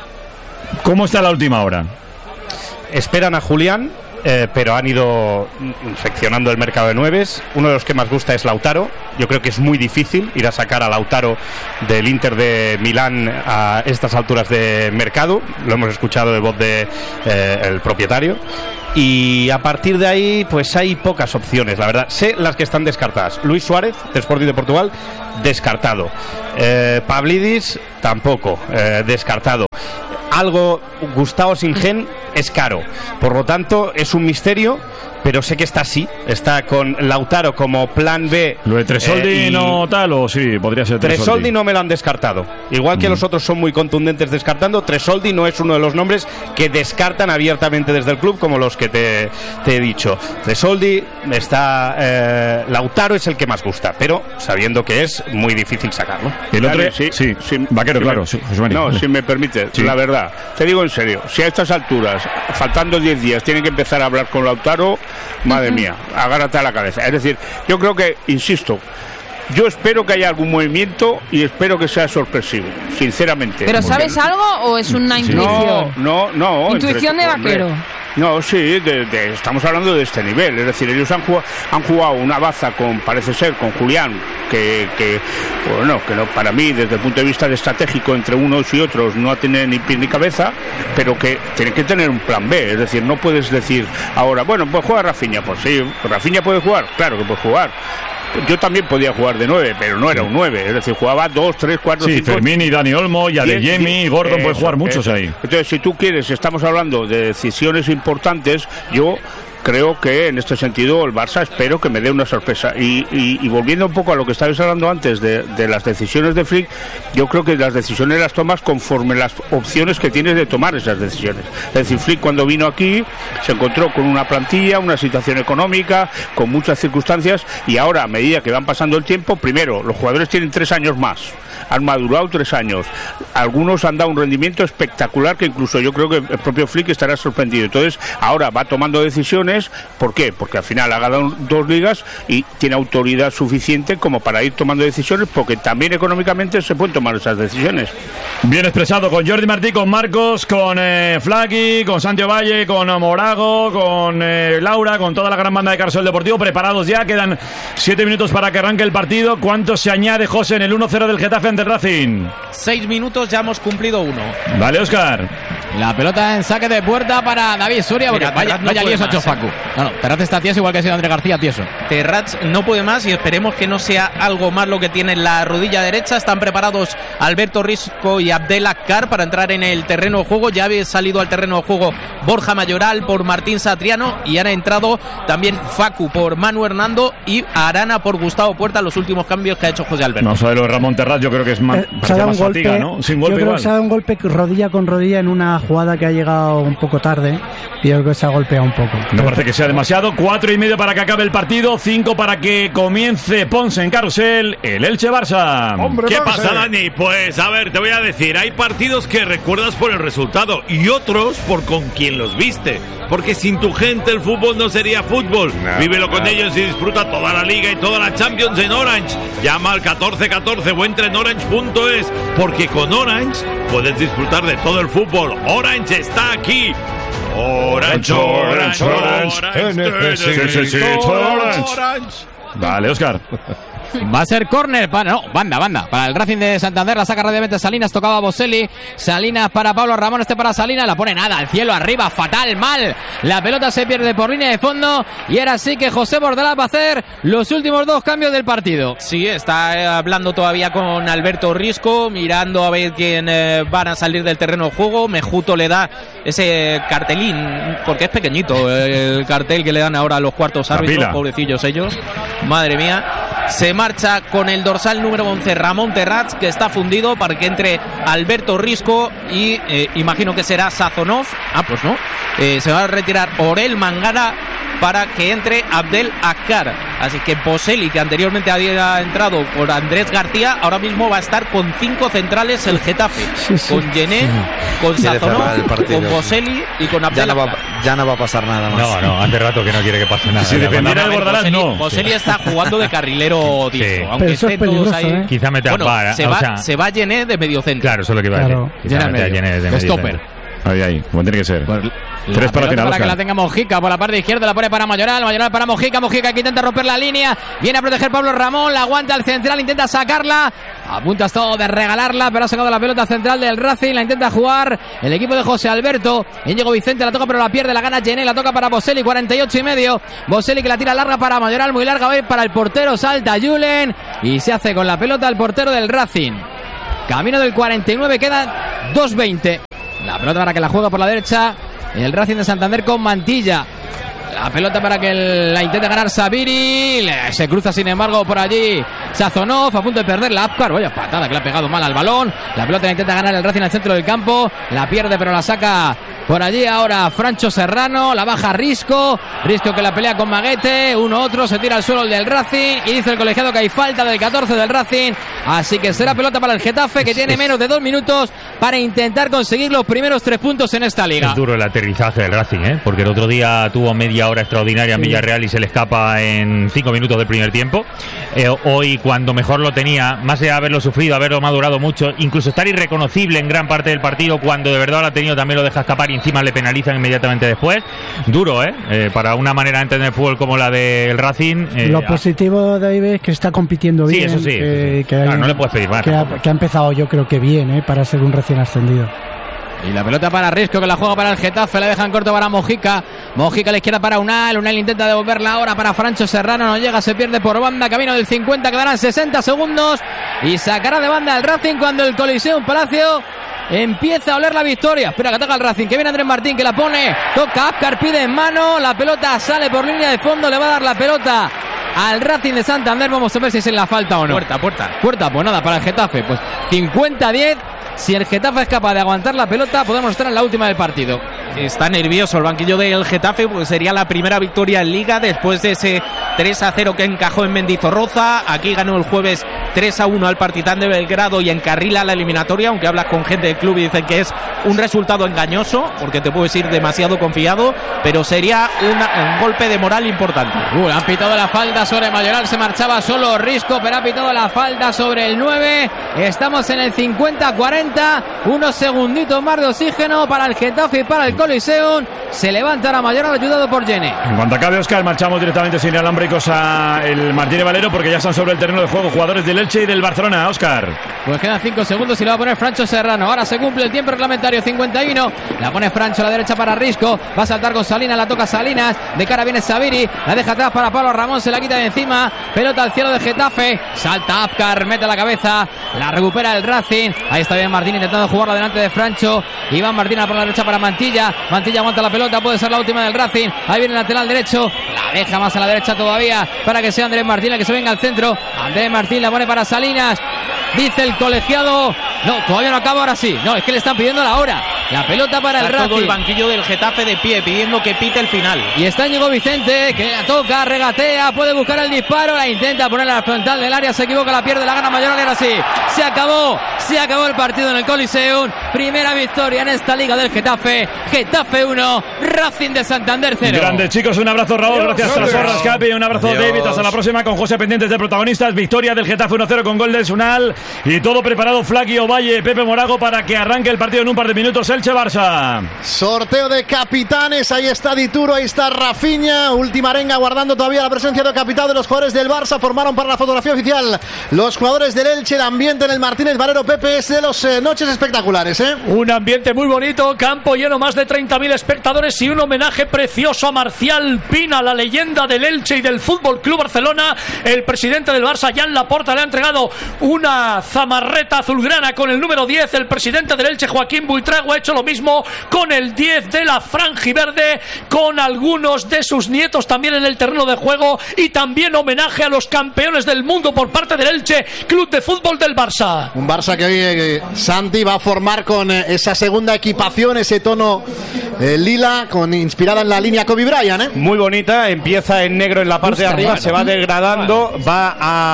¿cómo está la última hora? Esperan a Julián, eh, pero han ido inspeccionando el mercado de nueves. Uno de los que más gusta es Lautaro. Yo creo que es muy difícil ir a sacar a Lautaro del Inter de Milán a estas alturas de mercado. Lo hemos escuchado de voz del de, eh, propietario. Y a partir de ahí, pues hay pocas opciones, la verdad. Sé las que están descartadas. Luis Suárez, de Sporting de Portugal, descartado. Eh, Pavlidis, tampoco, eh, descartado. Algo, Gustavo Singen es caro, por lo tanto es un misterio, pero sé que está así, está con Lautaro como plan B. ¿Lo de Tresoldi eh, y... no tal o sí? Podría ser Tresoldi. Tresoldi no me lo han descartado, igual que mm. los otros son muy contundentes descartando. Tresoldi no es uno de los nombres que descartan abiertamente desde el club, como los que te, te he dicho. Tresoldi está, eh, Lautaro es el que más gusta, pero sabiendo que es muy difícil sacarlo. El otro, Dale, sí, sí, sí, Vaquero, sí, claro. Me, sí, no, si me permite, sí. La verdad, te digo en serio, si a estas alturas, faltando diez días, tienen que empezar a hablar con Lautaro, madre mía, agárrate a la cabeza. Es decir, yo creo que, insisto, yo espero que haya algún movimiento y espero que sea sorpresivo, sinceramente. ¿Pero sabes porque... algo o es una intuición? No, no, no. Intuición entre, de Vaquero. Hombre, no, sí, de, de, estamos hablando de este nivel. Es decir, ellos han jugado, han jugado una baza con, parece ser, con Julián, que, que bueno, que no, para mí, desde el punto de vista de estratégico, entre unos y otros no tiene ni pie ni cabeza, pero que tiene que tener un plan B. Es decir, no puedes decir ahora, bueno, pues juega Rafinha. Pues sí, Rafinha puede jugar, claro que puede jugar. Yo también podía jugar de nueve, pero no era un nueve, es decir, jugaba dos, tres, cuatro, sí, cinco... Fermín y Dani Olmo, y Adeyemi y Gordon, pueden jugar muchos eso. Ahí. Entonces, si tú quieres, estamos hablando de decisiones importantes, yo... creo que en este sentido el Barça espero que me dé una sorpresa y, y, y volviendo un poco a lo que estabais hablando antes de, de las decisiones de Flick, yo creo que las decisiones las tomas conforme las opciones que tienes de tomar esas decisiones. Es decir, Flick cuando vino aquí se encontró con una plantilla, una situación económica, con muchas circunstancias, y ahora a medida que van pasando el tiempo, primero, los jugadores tienen tres años más, han madurado tres años, algunos han dado un rendimiento espectacular que incluso yo creo que el propio Flick estará sorprendido. Entonces ahora va tomando decisiones. ¿Por qué? Porque al final ha ganado dos ligas y tiene autoridad suficiente como para ir tomando decisiones, porque también económicamente se pueden tomar esas decisiones. Bien expresado con Jordi Martí, con Marcos, con eh, Flaqui, con Santiago Valle, con Morago, con eh, Laura, con toda la gran banda de Carrusel Deportivo, preparados ya, quedan siete minutos para que arranque el partido. ¿Cuánto se añade, José, en el uno cero del Getafe ante el Racing? Seis minutos, ya hemos cumplido uno. Vale, Óscar. La pelota en saque de puerta para David Soria, porque Mira, vaya, no vaya líos ha hecho Facu. No, no, Terraz está tieso igual que ha sido André García tieso. Terraz no puede más y esperemos que no sea algo más lo que tiene en la rodilla derecha. Están preparados Alberto Risco y Abdelakar para entrar en el terreno de juego. Ya había salido al terreno de juego Borja Mayoral por Martín Satriano y han entrado también Facu por Manu Hernando y Arana por Gustavo Puerta, los últimos cambios que ha hecho José Alberto. No sabe lo de Ramón Terraz, yo creo que es más, eh, se ha dado más un golpe, fatiga, ¿no? Sin golpe yo creo igual. que se ha dado un golpe rodilla con rodilla en una jugada que ha llegado un poco tarde y yo creo que se ha golpeado un poco. No parece que sea demasiado. Cuatro y medio para que acabe el partido, cinco para que comience Ponce en Carrusel, el Elche Barça. ¡Hombre, ¿qué Ponce! Pasa, Dani? Pues a ver, te voy a decir, hay partidos que recuerdas por el resultado y otros por con quien los viste, porque sin tu gente el fútbol no sería fútbol. No, Vívelo no. con ellos y disfruta toda la Liga y toda la Champions en Orange. Llama al catorce catorce o entra en orange punto es, porque con Orange puedes disfrutar de todo el fútbol. Orange está aquí. Orange, Orange, Orange, Orange, Orange, Orange, Orange. Vale, Óscar. Va a ser córner para, no, banda, banda, para el Racing de Santander. La saca rápidamente Salinas, tocaba a Boselli. Salinas para Pablo Ramón, este para Salinas. La pone nada, al cielo, arriba, fatal, mal. La pelota se pierde por línea de fondo. Y ahora sí que José Bordalás va a hacer los últimos dos cambios del partido. Sí, está hablando todavía con Alberto Risco, mirando a ver quién eh, van a salir del terreno de juego. Mejuto le da ese cartelín, porque es pequeñito el cartel que le dan ahora a los cuartos árbitros, pobrecillos ellos. Madre mía. Se marcha con el dorsal número once Ramón Terrats, que está fundido, para que entre Alberto Risco y eh, imagino que será Sazonov. Ah, pues no. Eh, se va a retirar Orel Mangana para que entre Abdel Akkar. Así que Boselli, que anteriormente había entrado por Andrés García, ahora mismo va a estar con cinco centrales el Getafe. Sí, sí. Con Gené, sí. con Sazonov, con Boselli y con Abdel ya no, va, Akkar. ya no va a pasar nada más. No, no, hace rato que no quiere que pase nada. Si dependiera de Bordalás, no. Boselli está jugando de carrilero diestro, sí. Aunque esté todos ahí. ¿eh? Quizá meta bueno, para, se, o va, sea, se va Gené de medio centro. Claro, eso es lo que iba a decir. Quizá meta Gené de medio stopper. centro. Ahí, ahí, como tiene que ser. Pues, Tres para final, para que la tenga Mojica por la parte izquierda, la pone para Mayoral, Mayoral para Mojica, Mojica que intenta romper la línea, viene a proteger Pablo Ramón, la aguanta al central, intenta sacarla, a punto ha estado de regalarla, pero ha sacado la pelota central del Racing, la intenta jugar el equipo de José Alberto, Íñigo Vicente la toca pero la pierde, la gana Gené, la toca para Boselli, cuarenta y ocho y medio, Boselli que la tira larga para Mayoral, muy larga, va para el portero, salta Julen y se hace con la pelota el portero del Racing. Camino del cuarenta y nueve, quedan dos veinte. La pelota para que la juega por la derecha el Racing de Santander con Mantilla. La pelota para que la intente ganar Sabiri. Se cruza sin embargo por allí Sazonov, a punto de perder la Apcar. Vaya patada que le ha pegado mal al balón. La pelota la intenta ganar el Racing al centro del campo. La pierde pero la saca por allí ahora Francho Serrano. La baja Risco. Risco que la pelea con Maguete. Uno otro, se tira al suelo el del Racing. Y dice el colegiado que hay falta del catorce del Racing. Así que será pelota para el Getafe, que tiene menos de dos minutos para intentar conseguir los primeros tres puntos en esta liga. Es duro el aterrizaje del Racing, ¿eh? Porque el otro día tuvo media hora extraordinaria en sí. Villarreal y se le escapa en cinco minutos del primer tiempo. Eh, hoy, cuando mejor lo tenía, más de haberlo sufrido, haberlo madurado mucho, incluso estar irreconocible en gran parte del partido, cuando de verdad lo ha tenido, también lo deja escapar y encima le penalizan inmediatamente después. Duro, ¿eh? eh para una manera de entender el fútbol como la del Racing. Eh, lo positivo, David, es que está compitiendo bien. Sí, eso sí. Que, sí. Que claro, hay, no le puedes pedir más. Que ha, que ha empezado, yo creo que bien, ¿eh? Para ser un recién ascendido. Y la pelota para Risco, que la juega para el Getafe, la dejan corto para Mojica. Mojica a la izquierda para Unal, Unal intenta devolverla ahora para Francho Serrano, no llega, se pierde por banda, camino del cincuenta, quedarán sesenta segundos y sacará de banda el Racing cuando el Coliseum Palacio empieza a oler la victoria. Espera que ataca el Racing, que viene Andrés Martín, que la pone, toca Apcar, pide en mano, la pelota sale por línea de fondo, le va a dar la pelota al Racing de Santander, vamos a ver si es en la falta o no. Puerta, puerta. Puerta, pues nada, para el Getafe, pues cincuenta a diez. Si el Getafe es capaz de aguantar la pelota, podemos estar en la última del partido. Está nervioso el banquillo del Getafe, pues sería la primera victoria en Liga después de ese tres a cero que encajó en Mendizorroza. Aquí ganó el jueves tres a uno al Partizan de Belgrado y encarrila la eliminatoria, aunque hablas con gente del club y dicen que es un resultado engañoso, porque te puedes ir demasiado confiado, pero sería una, un golpe de moral importante. Uh, han pitado la falta sobre Mayoral, se marchaba solo Risco, pero ha pitado la falta sobre el nueve. Estamos en el cincuenta cuarenta. Unos segunditos más de oxígeno para el Getafe y para el Coliseum. Se levanta la Mayoral ayudado por Gené. En cuanto acabe, Óscar, marchamos directamente sin alámbricos a el Martínez Valero, porque ya están sobre el terreno de juego jugadores del Elche y del Barcelona. Óscar. Pues quedan cinco segundos y la va a poner Francho Serrano. Ahora se cumple el tiempo reglamentario, cincuenta y uno. La pone Francho a la derecha para Risco. Va a saltar con Salinas, la toca Salinas. De cara viene Sabiri. La deja atrás para Pablo Ramón, se la quita de encima. Pelota al cielo de Getafe. Salta Apcar, mete la cabeza. La recupera el Racing. Ahí está bien Martín intentando jugarla delante de Francho. Iván Martín por la derecha para Mantilla. Mantilla aguanta la pelota, puede ser la última del Racing. Ahí viene el lateral derecho. La deja más a la derecha todavía para que sea Andrés Martín la que se venga al centro. Andrés Martín la pone para Salinas. Dice el colegiado. No, todavía no acaba, ahora sí. No, es que le están pidiendo la hora. La pelota para el Racing. Todo el banquillo del Getafe de pie pidiendo que pite el final. Y está Íñigo Vicente, que la toca, regatea, puede buscar el disparo, la intenta poner a la frontal del área, se equivoca, la pierde, la gana Mayoral, ahora sí. Se acabó, se acabó el partido en el Coliseum. Primera victoria en esta liga del Getafe. Getafe uno, Racing de Santander cero. Grandes chicos, un abrazo Raúl, gracias a las horas, Capi, un abrazo Adiós. David, hasta la próxima con José pendientes de protagonistas. Victoria del Getafe uno cero con gol de Sunal y todo preparado Flaqui Ovalle, Pepe Morago para que arranque el partido en un par de minutos. Elche-Barça. Sorteo de capitanes, ahí está Dituro, ahí está Rafinha, última arenga guardando todavía la presencia de capitán de los jugadores del Barça, formaron para la fotografía oficial los jugadores del Elche, el ambiente en el Martínez Valero, Pepe, es de los eh, noches espectaculares, ¿eh? Un ambiente muy bonito, campo lleno, más de treinta mil espectadores y un homenaje precioso a Marcial Pina, la leyenda del Elche y del Fútbol Club Barcelona. El presidente del Barça, Jan Laporta, le ha entregado una zamarreta azulgrana con el número diez, el presidente del Elche, Joaquín Buitrago, ha hecho lo mismo con el diez de la franjiverde, con algunos de sus nietos también en el terreno de juego, y también homenaje a los campeones del mundo por parte del Elche, Club de Fútbol del Barça. Un Barça que hoy eh, Santi va a formar con eh, esa segunda equipación, ese tono eh, lila, con inspirada en la línea Kobe Bryant, ¿eh? Muy bonita, empieza en negro en la parte de arriba, se va degradando, va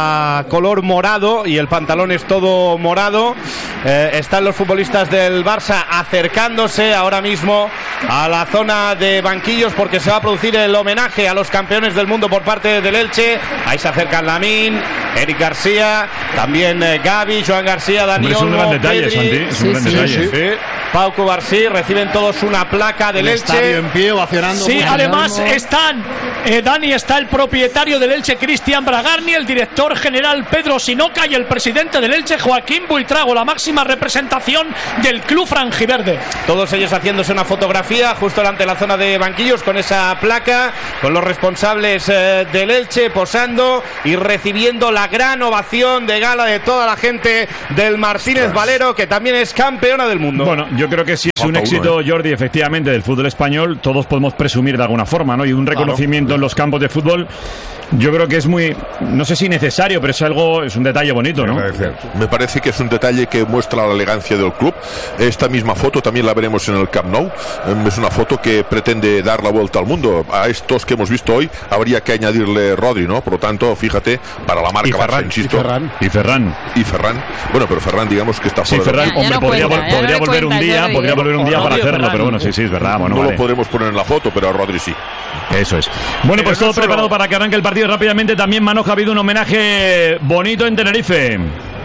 a color morado y el pantalón es todo morado. Eh, están los futbolistas del Barça acercándose ahora mismo a la zona de banquillos porque se va a producir el homenaje a los campeones del mundo por parte del Elche. Ahí se acercan Lamine, Eric García, también eh, Gavi, Joan García, Dani Olmo, es un gran detalle, Pedri, Santi, es un sí, gran sí, detalle. sí, sí. Pau Cubarsí, reciben todos una placa del el Elche. estadio en pie, ovacionando. Sí, además están, eh, Dani, está el propietario del Elche, Cristian Bragarni, el director general Pedro Sinoca y el presidente del Elche, Joaquín Buitrago, la máxima representación del club franjiverde. Todos ellos haciéndose una fotografía justo delante de la zona de banquillos con esa placa, con los responsables eh, del Elche posando y recibiendo la gran ovación de gala de toda la gente del Martínez Valero, que también es campeona del mundo. Bueno, yo creo que si es un éxito, Jordi, efectivamente, del fútbol español, todos podemos presumir de alguna forma, ¿no? Y un reconocimiento claro. en los campos de fútbol, yo creo que es muy, no sé si necesario, pero es algo, es un detalle bonito, ¿no? Me parece que es un detalle que muestra la elegancia del club. Esta misma foto también la veremos en el Camp Nou. Es una foto que pretende dar la vuelta al mundo. A estos que hemos visto hoy habría que añadirle Rodri, ¿no? Por lo tanto, fíjate, para la marca Barça, insisto. Y Ferran. Y Ferran. Y Ferran. Bueno, pero Ferran, digamos que está sí, fuera. Ferran, hombre, no podría, cuenta, vol podría no volver cuenta, un día, podría ¿eh? volver un día para hacerlo, Ferran. Pero bueno, sí, sí, es verdad. Bueno, no vale. lo podremos poner en la foto, pero a Rodri sí. Eso es. Bueno, pero pues todo no solo... preparado para que arranque el partido rápidamente. También, Manoja, ha habido un homenaje bonito en Tenerife.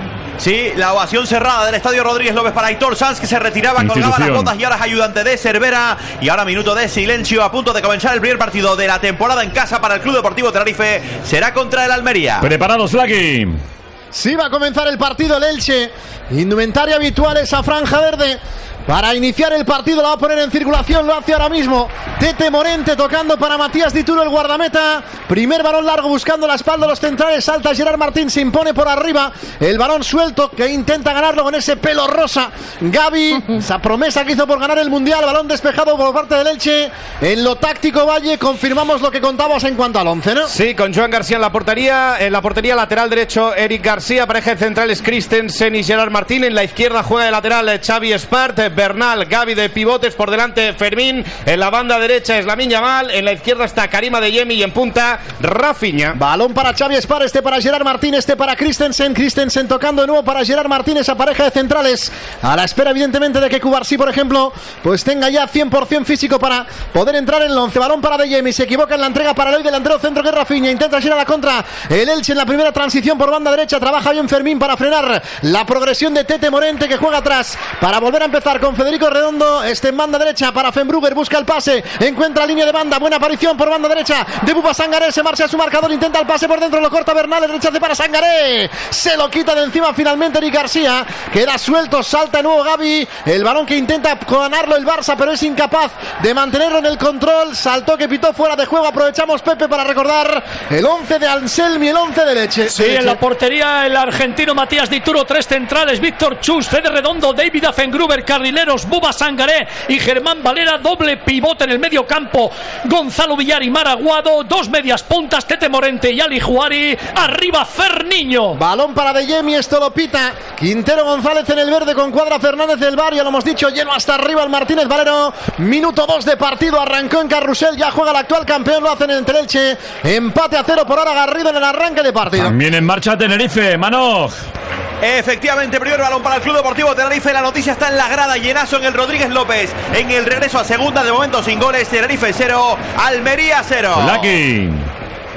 Sí, la ovación cerrada del Estadio Rodríguez López para Aitor Sanz, que se retiraba, colgaba las botas y ahora es ayudante de Cervera. Y ahora minuto de silencio a punto de comenzar el primer partido de la temporada en casa para el Club Deportivo Tenerife. Será contra el Almería. Preparados, Flaky. Sí, va a comenzar el partido el Elche. Indumentaria habitual esa franja verde. Para iniciar el partido la va a poner en circulación, lo hace ahora mismo Tete Morente tocando para Matías Dituro, el guardameta. Primer balón largo buscando la espalda de los centrales, salta Gerard Martín, se impone por arriba. El balón suelto que intenta ganarlo con ese pelo rosa Gavi, esa promesa que hizo por ganar el Mundial. Balón despejado por parte del Elche. En lo táctico, Valle, confirmamos lo que contabas en cuanto al once, ¿no? Sí, con Joan García en la portería. En la portería lateral derecho Eric García, pareja de centrales Christensen y Gerard Martín. En la izquierda juega de lateral Xavi Espart, Bernal, Gavi de pivotes, por delante Fermín, en la banda derecha es Lamine Yamal, en la izquierda está Karim Adeyemi y en punta Rafinha. Balón para Xavi Espar, este para Gerard Martín, este para Christensen, Christensen tocando de nuevo para Gerard Martín, esa pareja de centrales, a la espera evidentemente de que Cubarsí, por ejemplo, pues tenga ya cien por ciento físico para poder entrar en el once. Balón para Adeyemi, se equivoca en la entrega para el hoy delantero centro que es Rafinha, intenta girar a la contra el Elche en la primera transición por banda derecha, trabaja bien Fermín para frenar la progresión de Tete Morente, que juega atrás para volver a empezar con Federico Redondo, este en banda derecha para Fenbrugger, busca el pase, encuentra línea de banda, buena aparición por banda derecha de Buba Sangaré, se marcha a su marcador, intenta el pase por dentro, lo corta Bernal, el rechace para Sangaré, se lo quita de encima finalmente Eric García, queda suelto, salta de nuevo Gavi, el balón que intenta ganarlo el Barça, pero es incapaz de mantenerlo en el control, saltó que pitó fuera de juego. Aprovechamos, Pepe, para recordar el once de Anselmi, el once de Leche. Sí, en la portería el argentino Matías Dituro, tres centrales, Víctor Chus, Fede Redondo, David Afengruber, carrileros Buba Sangaré y Germán Valera, doble pivote en el medio campo, Gonzalo Villar y Maraguado, dos medias puntas, Tete Morente y Ali Juari, arriba Ferniño. Balón para Adeyemi, esto lo pita Quintero González en el verde con Cuadra Fernández del Bar, ya lo hemos dicho, lleno hasta arriba el Martínez Valero, minuto dos de partido, arrancó en Carrusel, ya juega el actual campeón, lo hacen en el Elche, empate a cero por ahora Garrido en el arranque de partido. También en marcha Tenerife, Manoj. Efectivamente, primer balón para el Club Deportivo Tenerife. La noticia está en la grada, llenazo en el Rodríguez López. En el regreso a segunda, de momento sin goles. Tenerife cero, Almería cero. Lucky.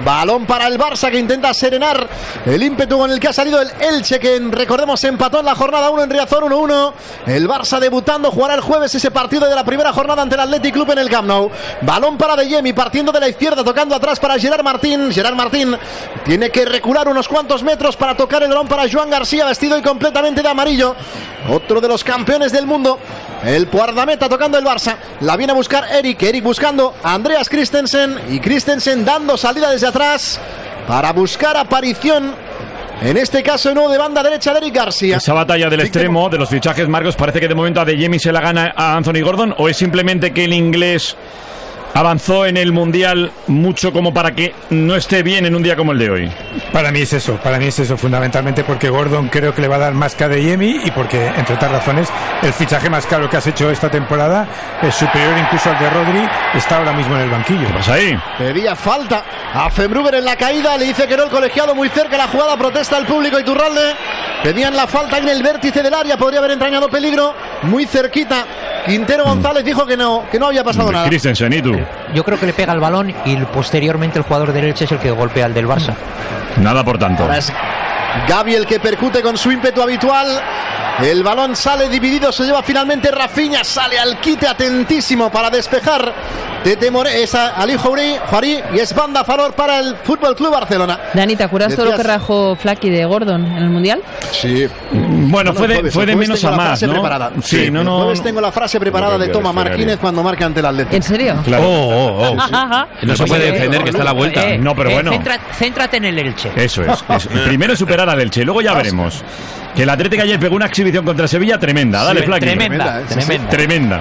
Balón para el Barça, que intenta serenar el ímpetu con el que ha salido el Elche, que recordemos empató en la jornada uno en Riazor uno uno. El Barça debutando, jugará el jueves ese partido de la primera jornada ante el Athletic Club en el Camp Nou. Balón para De Jemi, partiendo de la izquierda, tocando atrás para Gerard Martín. Gerard Martín tiene que recular unos cuantos metros para tocar el balón para Joan García, vestido y completamente de amarillo. Otro de los campeones del mundo, el guardameta tocando el Barça. La viene a buscar Eric, Eric buscando a Andreas Christensen, y Christensen dando salida desde atrás para buscar aparición, en este caso no de banda derecha de Eric García. Esa batalla del extremo de los fichajes, Marcos, parece que de momento a De Jemi se la gana a Anthony Gordon, o es simplemente que el inglés avanzó en el Mundial mucho como para que no esté bien en un día como el de hoy. Para mí es eso, para mí es eso, fundamentalmente porque Gordon creo que le va a dar más que a De Jemi, y porque, entre otras razones, el fichaje más caro que has hecho esta temporada es superior incluso al de Rodri, está ahora mismo en el banquillo. ¿Qué pasa ahí? Pedía falta a Fenbrugger en la caída, le dice que no el colegiado, muy cerca la jugada, protesta el público Iturralde. Pedían la falta en el vértice del área, podría haber entrañado peligro, muy cerquita. Quintero González dijo que no, que no había pasado nada. Christensen, ¿y tú? Yo creo que le pega el balón y posteriormente el jugador del Elche es el que golpea al del Barça. Nada por tanto. Ahora es Gavi el que percute con su ímpetu habitual. El balón sale dividido, se lleva finalmente Rafinha, sale al quite atentísimo para despejar Tete More, es Ali Juari, y es banda a favor para el Fútbol Club Barcelona. Dani, ¿te acuerdas todo lo que rajó Flaky de Gordon en el Mundial? Sí. Bueno, fue de, fue de menos a más, ¿no? Sí, sí, no, no. Jueves tengo la frase preparada de Toma Martínez cuando marca ante el Atlético. ¿En serio? Claro. Oh, oh, oh. Sí. No se puede defender, que está a la vuelta. Eh, no, pero eh, bueno. Centra, céntrate en el Elche. Eso es. es primero superar al Elche, luego ya veremos. Que el Atlético ayer pegó una exhibición contra Sevilla tremenda. Dale, sí, Flaky. Tremenda, ¿eh? tremenda. Tremenda.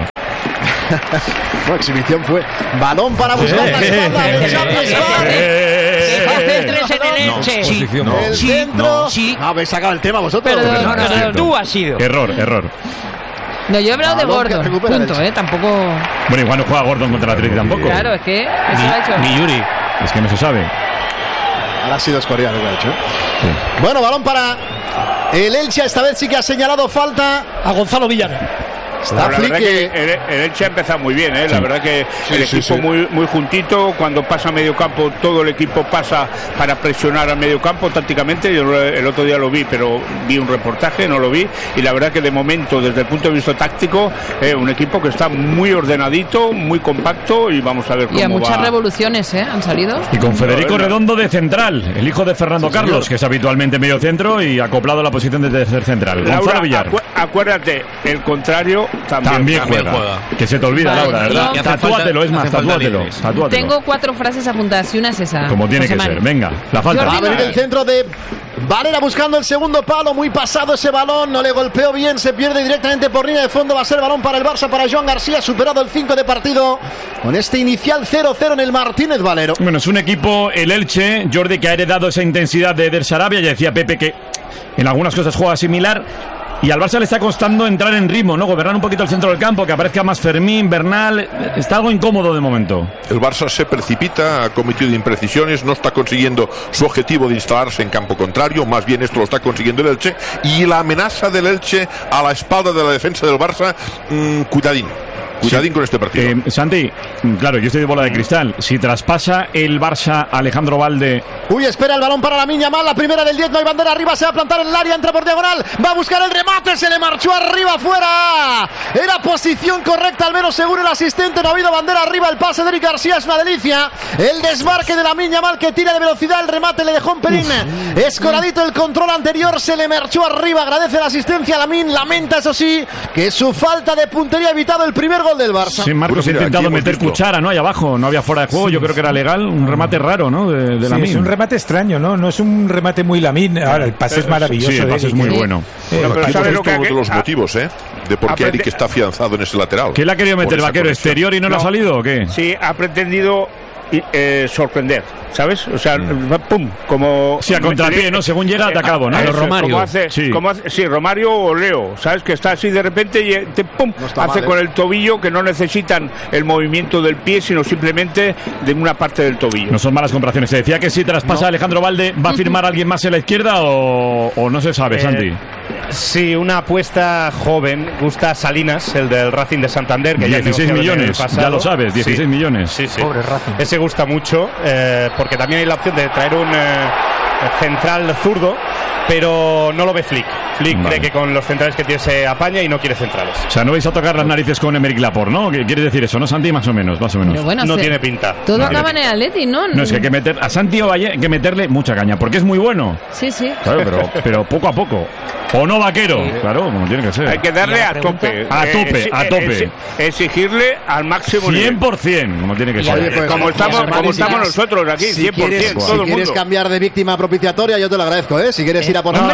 La exhibición fue balón para buscar la espalda del Champions. Centres en el Elche. El centro. No, habéis sacado el tema vosotros. Perdón, no, no, no, tú has sido. Error, error. No, yo he hablado de Gordon, punto, ¿eh? Tampoco... Bueno, igual no juega Gordon contra el Atlético tampoco. Claro, es que... Eso lo ha hecho. Ni Yuri. Es que no se sabe. Ahora ha sido Escorial lo que ha hecho. Sí. Bueno, balón para el Elche. Esta vez sí que ha señalado falta a Gonzalo Villar. La verdad que el, el Elche ha empezado muy bien, ¿eh? La sí. verdad que sí, el equipo sí, sí. Muy, muy juntito. Cuando pasa a medio campo, todo el equipo pasa para presionar al medio campo tácticamente. Yo el otro día lo vi, pero vi un reportaje, no lo vi. Y la verdad que de momento, desde el punto de vista táctico, eh, un equipo que está muy ordenadito, muy compacto, y vamos a ver cómo va. Y a muchas va. revoluciones, ¿eh? Han salido. Y con Federico Redondo de central, el hijo de Fernando sí, Carlos, que es habitualmente medio centro y acoplado a la posición de tercer central. Laura, Gonzalo Villar. Acu acuérdate, el contrario también, también, también juega. juega. Que se te olvida, vale, Laura, ¿verdad? No. Tatúatelo, es más, tatúatelo, tatúatelo. Tengo cuatro frases apuntadas y una es esa. Como tiene José que Man. ser. Venga, la falta. Va a venir el centro de Varela buscando el segundo palo, muy pasado ese balón, no le golpeó bien, se pierde directamente por línea de fondo. Va a ser balón para el Barça, para Joan García, superado el cinco de partido con este inicial cero cero en el Martínez Valero. Bueno, es un equipo, el Elche, Jordi, que ha heredado esa intensidad de Eder Sarabia. Ya decía Pepe que en algunas cosas juega similar. Y al Barça le está costando entrar en ritmo, ¿no? Gobernar un poquito el centro del campo, que aparezca más Fermín, Bernal. Está algo incómodo de momento. El Barça se precipita, ha cometido imprecisiones, no está consiguiendo su objetivo de instalarse en campo contrario, más bien esto lo está consiguiendo el Elche. Y la amenaza del Elche a la espalda de la defensa del Barça, mmm, cuidadín. Cuidadín sí. con este partido. Eh, Santi, claro, yo estoy de bola de cristal. Si traspasa el Barça Alejandro Valde. Uy, espera el balón para Lamine Yamal, la primera del diez, no hay bandera arriba, se va a plantar en el área, entra por diagonal, va a buscar el remate, se le marchó arriba, fuera. Era posición correcta, al menos seguro el asistente, no ha habido bandera arriba, el pase de Eric García es una delicia. El desmarque de Lamine Yamal que tira de velocidad, el remate le dejó un pelín escoradito, el control anterior se le marchó arriba, agradece la asistencia a Lamine, lamenta eso sí, que su falta de puntería ha evitado el primer gol del Barça. Sí, Marcos ha intentado meter cuchara, ¿no? Ahí abajo, no había fuera de juego, sí, yo creo que era legal, un remate raro, ¿no? De, de sí, Lamine. Es un remate extraño, ¿no? No es un remate muy Lamine. Ahora, el pase es maravilloso. Sí, el pase es muy que... bueno. Eh, no, pero ¿sabes lo que uno de los motivos, eh? De por qué Eric está afianzado en ese lateral. ¿Qué le ha querido meter el Vaquero? ¿Exterior y no, no le ha salido o qué? Sí, ha pretendido eh, sorprender, ¿sabes? O sea, mm. pum, como... Sí, a contrapié, ¿no? Según llega, atacado, ¿no? A, a los Romario. Como hace, sí. Como hace, sí, Romario o Leo, ¿sabes? Que está así de repente y te, pum, no hace mal, con ¿eh? el tobillo, que no necesitan el movimiento del pie, sino simplemente de una parte del tobillo. No son malas comparaciones. Se decía que si traspasa no. Alejandro Valde, ¿va a firmar alguien más en la izquierda o, o no se sabe, eh, Santi? Sí, una apuesta joven. Gusta Salinas, el del Racing de Santander, que dieciséis ya millones, ya lo sabes, dieciséis sí. millones. Sí, sí. Pobre Racing. Ese gusta mucho, eh, porque también hay la opción de traer un eh, central zurdo, pero no lo ve Flick. Flick vale. cree que con los centrales que tiene se apaña y no quiere centrales. O sea, no vais a tocar las narices con Emerick Laporte, ¿no? ¿Qué quiere decir eso, no, Santi? Más o menos, más o menos. Bueno, no se... tiene pinta. Todo no, acaba en el Atleti, ¿no? No, es que hay que meter a Santi Ovalle hay que meterle mucha caña, porque es muy bueno. Sí, sí. Claro, pero, pero poco a poco. O no vaquero, sí. Claro, como tiene que ser. Hay que darle a tope. A tope, a tope. Eh, exigirle al máximo nivel. cien por ciento, como tiene que ser. Oye, pues, como estamos, como estamos nosotros aquí, si cien por ciento, quieres, todo si el mundo. quieres cambiar de víctima propiciatoria, yo te lo agradezco, ¿eh? Si quieres ir a poner... No,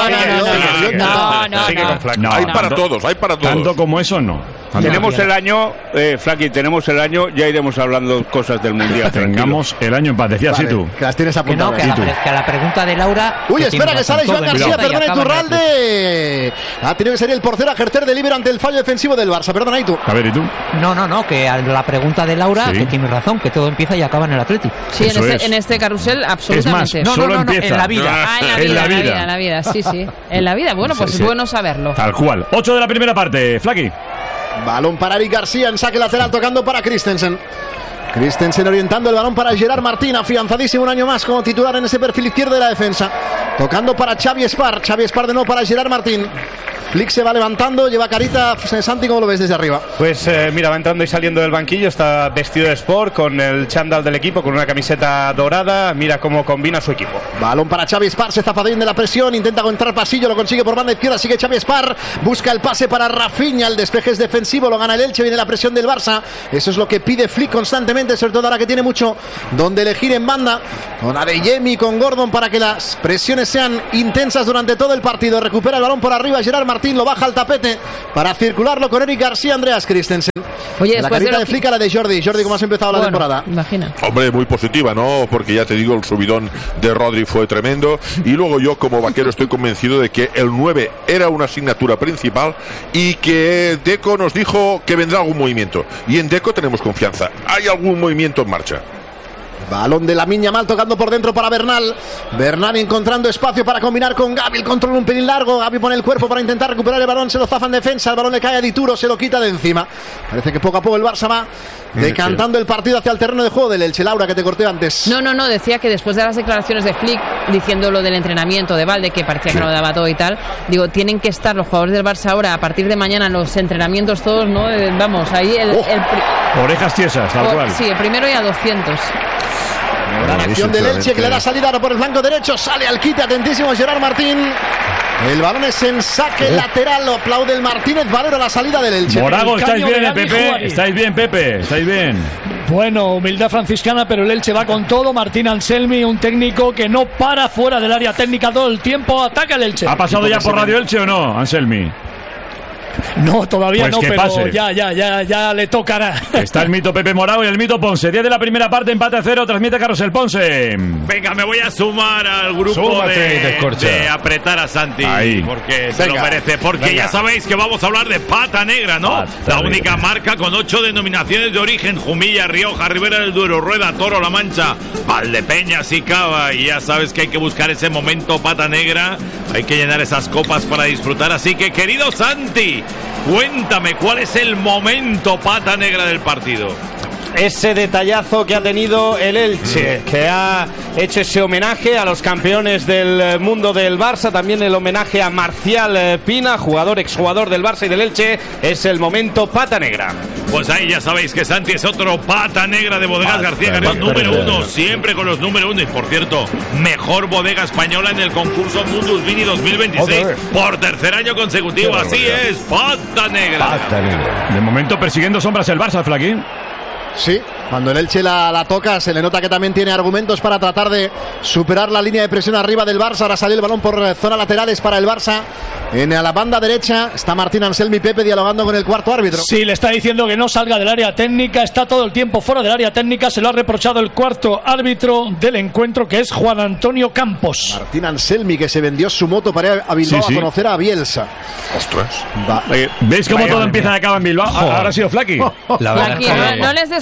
no, no, no. Hay para todos, hay para todos. Tanto como eso, no. Tenemos el año, eh, Flaky, tenemos el año, ya iremos hablando cosas del Mundial. Tengamos el año en paz, decías vale, sí tú. Que las tienes apuntadas. Que, no, que, a la, que a la pregunta de Laura... Uy, espera, que sale Joan García, perdona Iturralde. Ha tenido que salir el portero a ejercer de libre ante el fallo defensivo del Barça. Perdona, ¿y tú? A ver, ¿y tú? No, no, no, que a la pregunta de Laura, sí. que tienes razón, que todo empieza y acaba en el Atlético. Sí, en este, en este carrusel, absolutamente. Es más, no, solo no, no, empieza. En la vida. Ah, en la vida, en la vida, en la vida, sí, sí. En la vida, bueno, pues sí, es sí. bueno saberlo. Tal cual. ocho de la primera parte, Flaky. Balón para Eric García en saque lateral tocando para Christensen. Christensen orientando el balón para Gerard Martín, afianzadísimo un año más como titular en ese perfil izquierdo de la defensa. Tocando para Xavi Espar, Xavi Espar de nuevo para Gerard Martín. Flick se va levantando, lleva carita. Santi, ¿cómo lo ves desde arriba? Pues eh, mira, va entrando y saliendo del banquillo, está vestido de sport con el chándal del equipo, con una camiseta dorada. Mira cómo combina su equipo. Balón para Xavi Espar, se zapa bien de la presión, intenta entrar pasillo, lo consigue por banda izquierda, sigue Xavi Espar, busca el pase para Rafinha, el despeje es defensivo, lo gana el Elche, viene la presión del Barça. Eso es lo que pide Flick constantemente, sobre todo ahora que tiene mucho donde elegir en banda, con Adeyemi, con Gordon, para que las presiones sean intensas durante todo el partido. Recupera el balón por arriba Gerard Martín, lo baja al tapete para circularlo con Eric García, Andreas Christensen. Oye, la después carita de, de Flick a la de Jordi. Jordi, ¿cómo has empezado bueno, la temporada? Imagina. Hombre, muy positiva, ¿no? Porque ya te digo, el subidón de Rodri fue tremendo. Y luego yo, como vaquero, estoy convencido de que el nueve era una asignatura principal y que Deco nos dijo que vendrá algún movimiento. Y en Deco tenemos confianza. Hay algún movimiento en marcha. Balón de Lamine Yamal tocando por dentro para Bernal. Bernal encontrando espacio para combinar con Gavi. El control un pelín largo. Gavi pone el cuerpo para intentar recuperar el balón. Se lo zafa en defensa. El balón le cae a Dituro. Se lo quita de encima. Parece que poco a poco el Barça va decantando el partido hacia el terreno de juego del Elche. Laura, que te corté antes. No, no, no. Decía que después de las declaraciones de Flick diciendo lo del entrenamiento de Valde, que parecía sí. que no lo daba todo y tal, digo, tienen que estar los jugadores del Barça ahora a partir de mañana en los entrenamientos todos, ¿no? Eh, vamos, ahí el... Oh, el orejas tiesas, tal oh, cual. Sí, el primero y a doscientos. La acción del Elche que le da salida ahora por el flanco derecho. Sale al quite, atentísimo Gerard Martín. El balón es en saque oh. lateral. Lo aplaude el Martínez Valero a la salida del Elche. Morago, ¿estáis bien, eh, Pepe? ¿Estáis bien, Pepe? ¿Estáis bien? Bueno, humildad franciscana, pero el Elche va con todo. Martín Anselmi, un técnico que no para fuera del área técnica todo el tiempo. Ataca el Elche. ¿Ha pasado ya por Radio Elche o no, Anselmi? No, todavía pues no, pero pase. ya, ya, ya, ya le tocará. Está el mito Pepe Morao y el mito Ponce. diez de la primera parte, empate a cero, transmite Carlos el Ponce. Venga, me voy a sumar al grupo Súmate, de, de apretar a Santi. Ahí. Porque Venga. se lo merece. Porque Venga. ya sabéis que vamos a hablar de Pata Negra, ¿no? Pata la negra. única marca con ocho denominaciones de origen: Jumilla, Rioja, Ribera del Duero, Rueda, Toro, La Mancha, Valdepeñas y Cava. Y ya sabes que hay que buscar ese momento Pata Negra. Hay que llenar esas copas para disfrutar. Así que, querido Santi, cuéntame cuál es el momento Pata Negra del partido. Ese detallazo que ha tenido el Elche, que ha hecho ese homenaje a los campeones del mundo del Barça, también el homenaje a Marcial Pina, jugador, exjugador del Barça y del Elche. Es el momento Pata Negra. Pues ahí ya sabéis que Santi es otro Pata Negra de Bodegas Pata, García Carrión, pata número negra. uno, siempre con los número uno. Y por cierto, mejor bodega española en el concurso Mundus Vini dos mil veintiséis por tercer año consecutivo. Así es, Pata Negra. Pata negra. De momento persiguiendo sombras el Barça, Flaquín. Sí, cuando el Elche la, la toca se le nota que también tiene argumentos para tratar de superar la línea de presión arriba del Barça. Ahora sale el balón por zona laterales para el Barça. En la banda derecha está Martín Anselmi Pepe dialogando con el cuarto árbitro. Sí, le está diciendo que no salga del área técnica, está todo el tiempo fuera del área técnica. Se lo ha reprochado el cuarto árbitro del encuentro, que es Juan Antonio Campos. Martín Anselmi, que se vendió su moto para ir a Bilbao Sí, sí. a conocer a Bielsa. Ostras. Va. ¿Veis cómo Vaya todo madre empieza y acaba en Bilbao? Joder. Ahora ha sido Flaky. La verdad Aquí, es que- no, no les des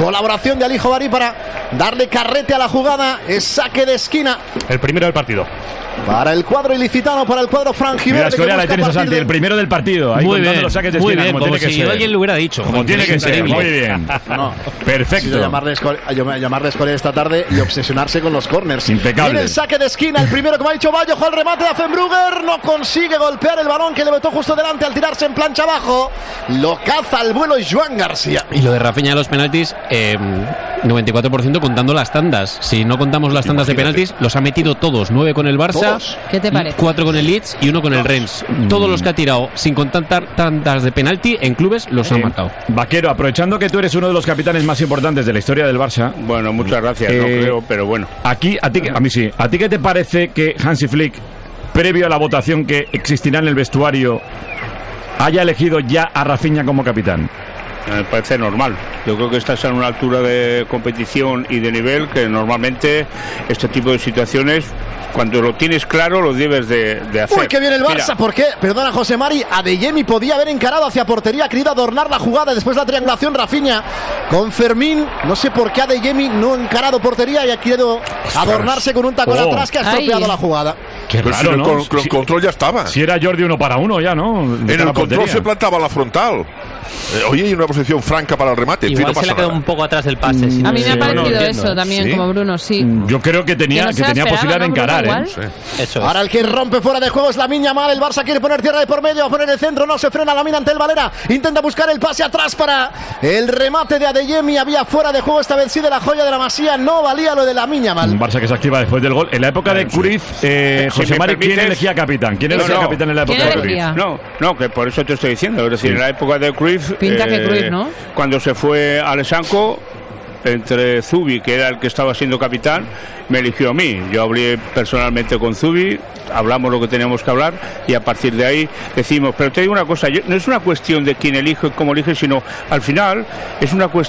Colaboración de Alijo Barí para darle carrete a la jugada. Es saque de esquina. El primero del partido. Para el cuadro ilicitano, para el cuadro franjiverde. Mira, Escorial, ahí tienes a Santi, el primero del partido. Ahí muy contando bien, los saques de muy esquina, bien, como, como tiene si que ser. alguien lo hubiera dicho. Como tiene que ser, muy bien. No. Perfecto. Yo llamarle Escorial, llamarle Escorial esta tarde y obsesionarse con los corners. Impecable. Viene el saque de esquina, el primero que me ha dicho Vallejo, al remate de Affenbrugger, no consigue golpear el balón que le metió justo delante al tirarse en plancha abajo. Lo caza al vuelo Joan García. Y lo de Rafinha de los penaltis, eh, noventa y cuatro por ciento contando las tandas. Si no contamos las tandas de penaltis, los ha metido todos. nueve con el Barça, ¿Todos? ¿Qué te parece? cuatro con el Leeds y uno con el Rennes. Todos los que ha tirado sin contar tandas de penalti en clubes los ha Eh, marcado. Vaquero, aprovechando que tú eres uno de los capitanes más importantes de la historia del Barça. Bueno, muchas gracias, no creo, pero bueno. Aquí, a ti, a mí sí. ¿A ti qué te parece que Hansi Flick, previo a la votación que existirá en el vestuario, haya elegido ya a Rafinha como capitán? Me parece normal. Yo creo que estás en una altura de competición y de nivel que normalmente este tipo de situaciones, cuando lo tienes claro, lo debes de, de hacer. Uy, que viene el Barça, Mira, ¿por qué? Perdona, José Mari, Adeyemi podía haber encarado hacia portería, ha querido adornar la jugada después de la triangulación Rafinha con Fermín, no sé por qué Adeyemi no ha encarado portería y ha querido adornarse con un tacón Oh. atrás que ha estropeado Ay. la jugada. Qué Pero raro, si el ¿no? con- con- Si- control ya estaba. Si era Jordi uno para uno ya, ¿no? De En cara el a control portería. se plantaba la frontal. Eh, oye, hay una posición franca para el remate. en fin, Igual no se le pasa ha quedado nada. un poco atrás del pase. si A no mí me sé, ha no parecido entiendo. eso también, ¿Sí? como Bruno, sí. Yo creo que tenía, Que no que se la tenía esperaba, posibilidad de ¿no, Bruno, encarar, igual? ¿eh? Eso es. Ahora el que rompe fuera de juego es la Miña Mal. El Barça quiere poner tierra de por medio, va a poner el centro, no se frena la mina ante el Valera. Intenta buscar el pase atrás para el remate de Adeyemi. Había fuera de juego esta vez sí de la joya de la Masía. No valía lo de la Miña Mal. Un Barça que se activa después del gol. En la época de Cruyff, eh, Si José me Mari, ¿quién permites- elegía capitán? ¿Quién No, elegía no. capitán en la época ¿Quién de Cruyff? elegía? No, no, que por eso te estoy diciendo. Es decir, en la época de Cruyff, Pinta que Cruyff, ¿no? cuando se fue al Sanco, entre Zubi, que era el que estaba siendo capitán, me eligió a mí. Yo hablé personalmente con Zubi, hablamos lo que teníamos que hablar y a partir de ahí decimos, pero te digo una cosa, yo- no es una cuestión de quién elige y cómo elige, sino al final es una cuestión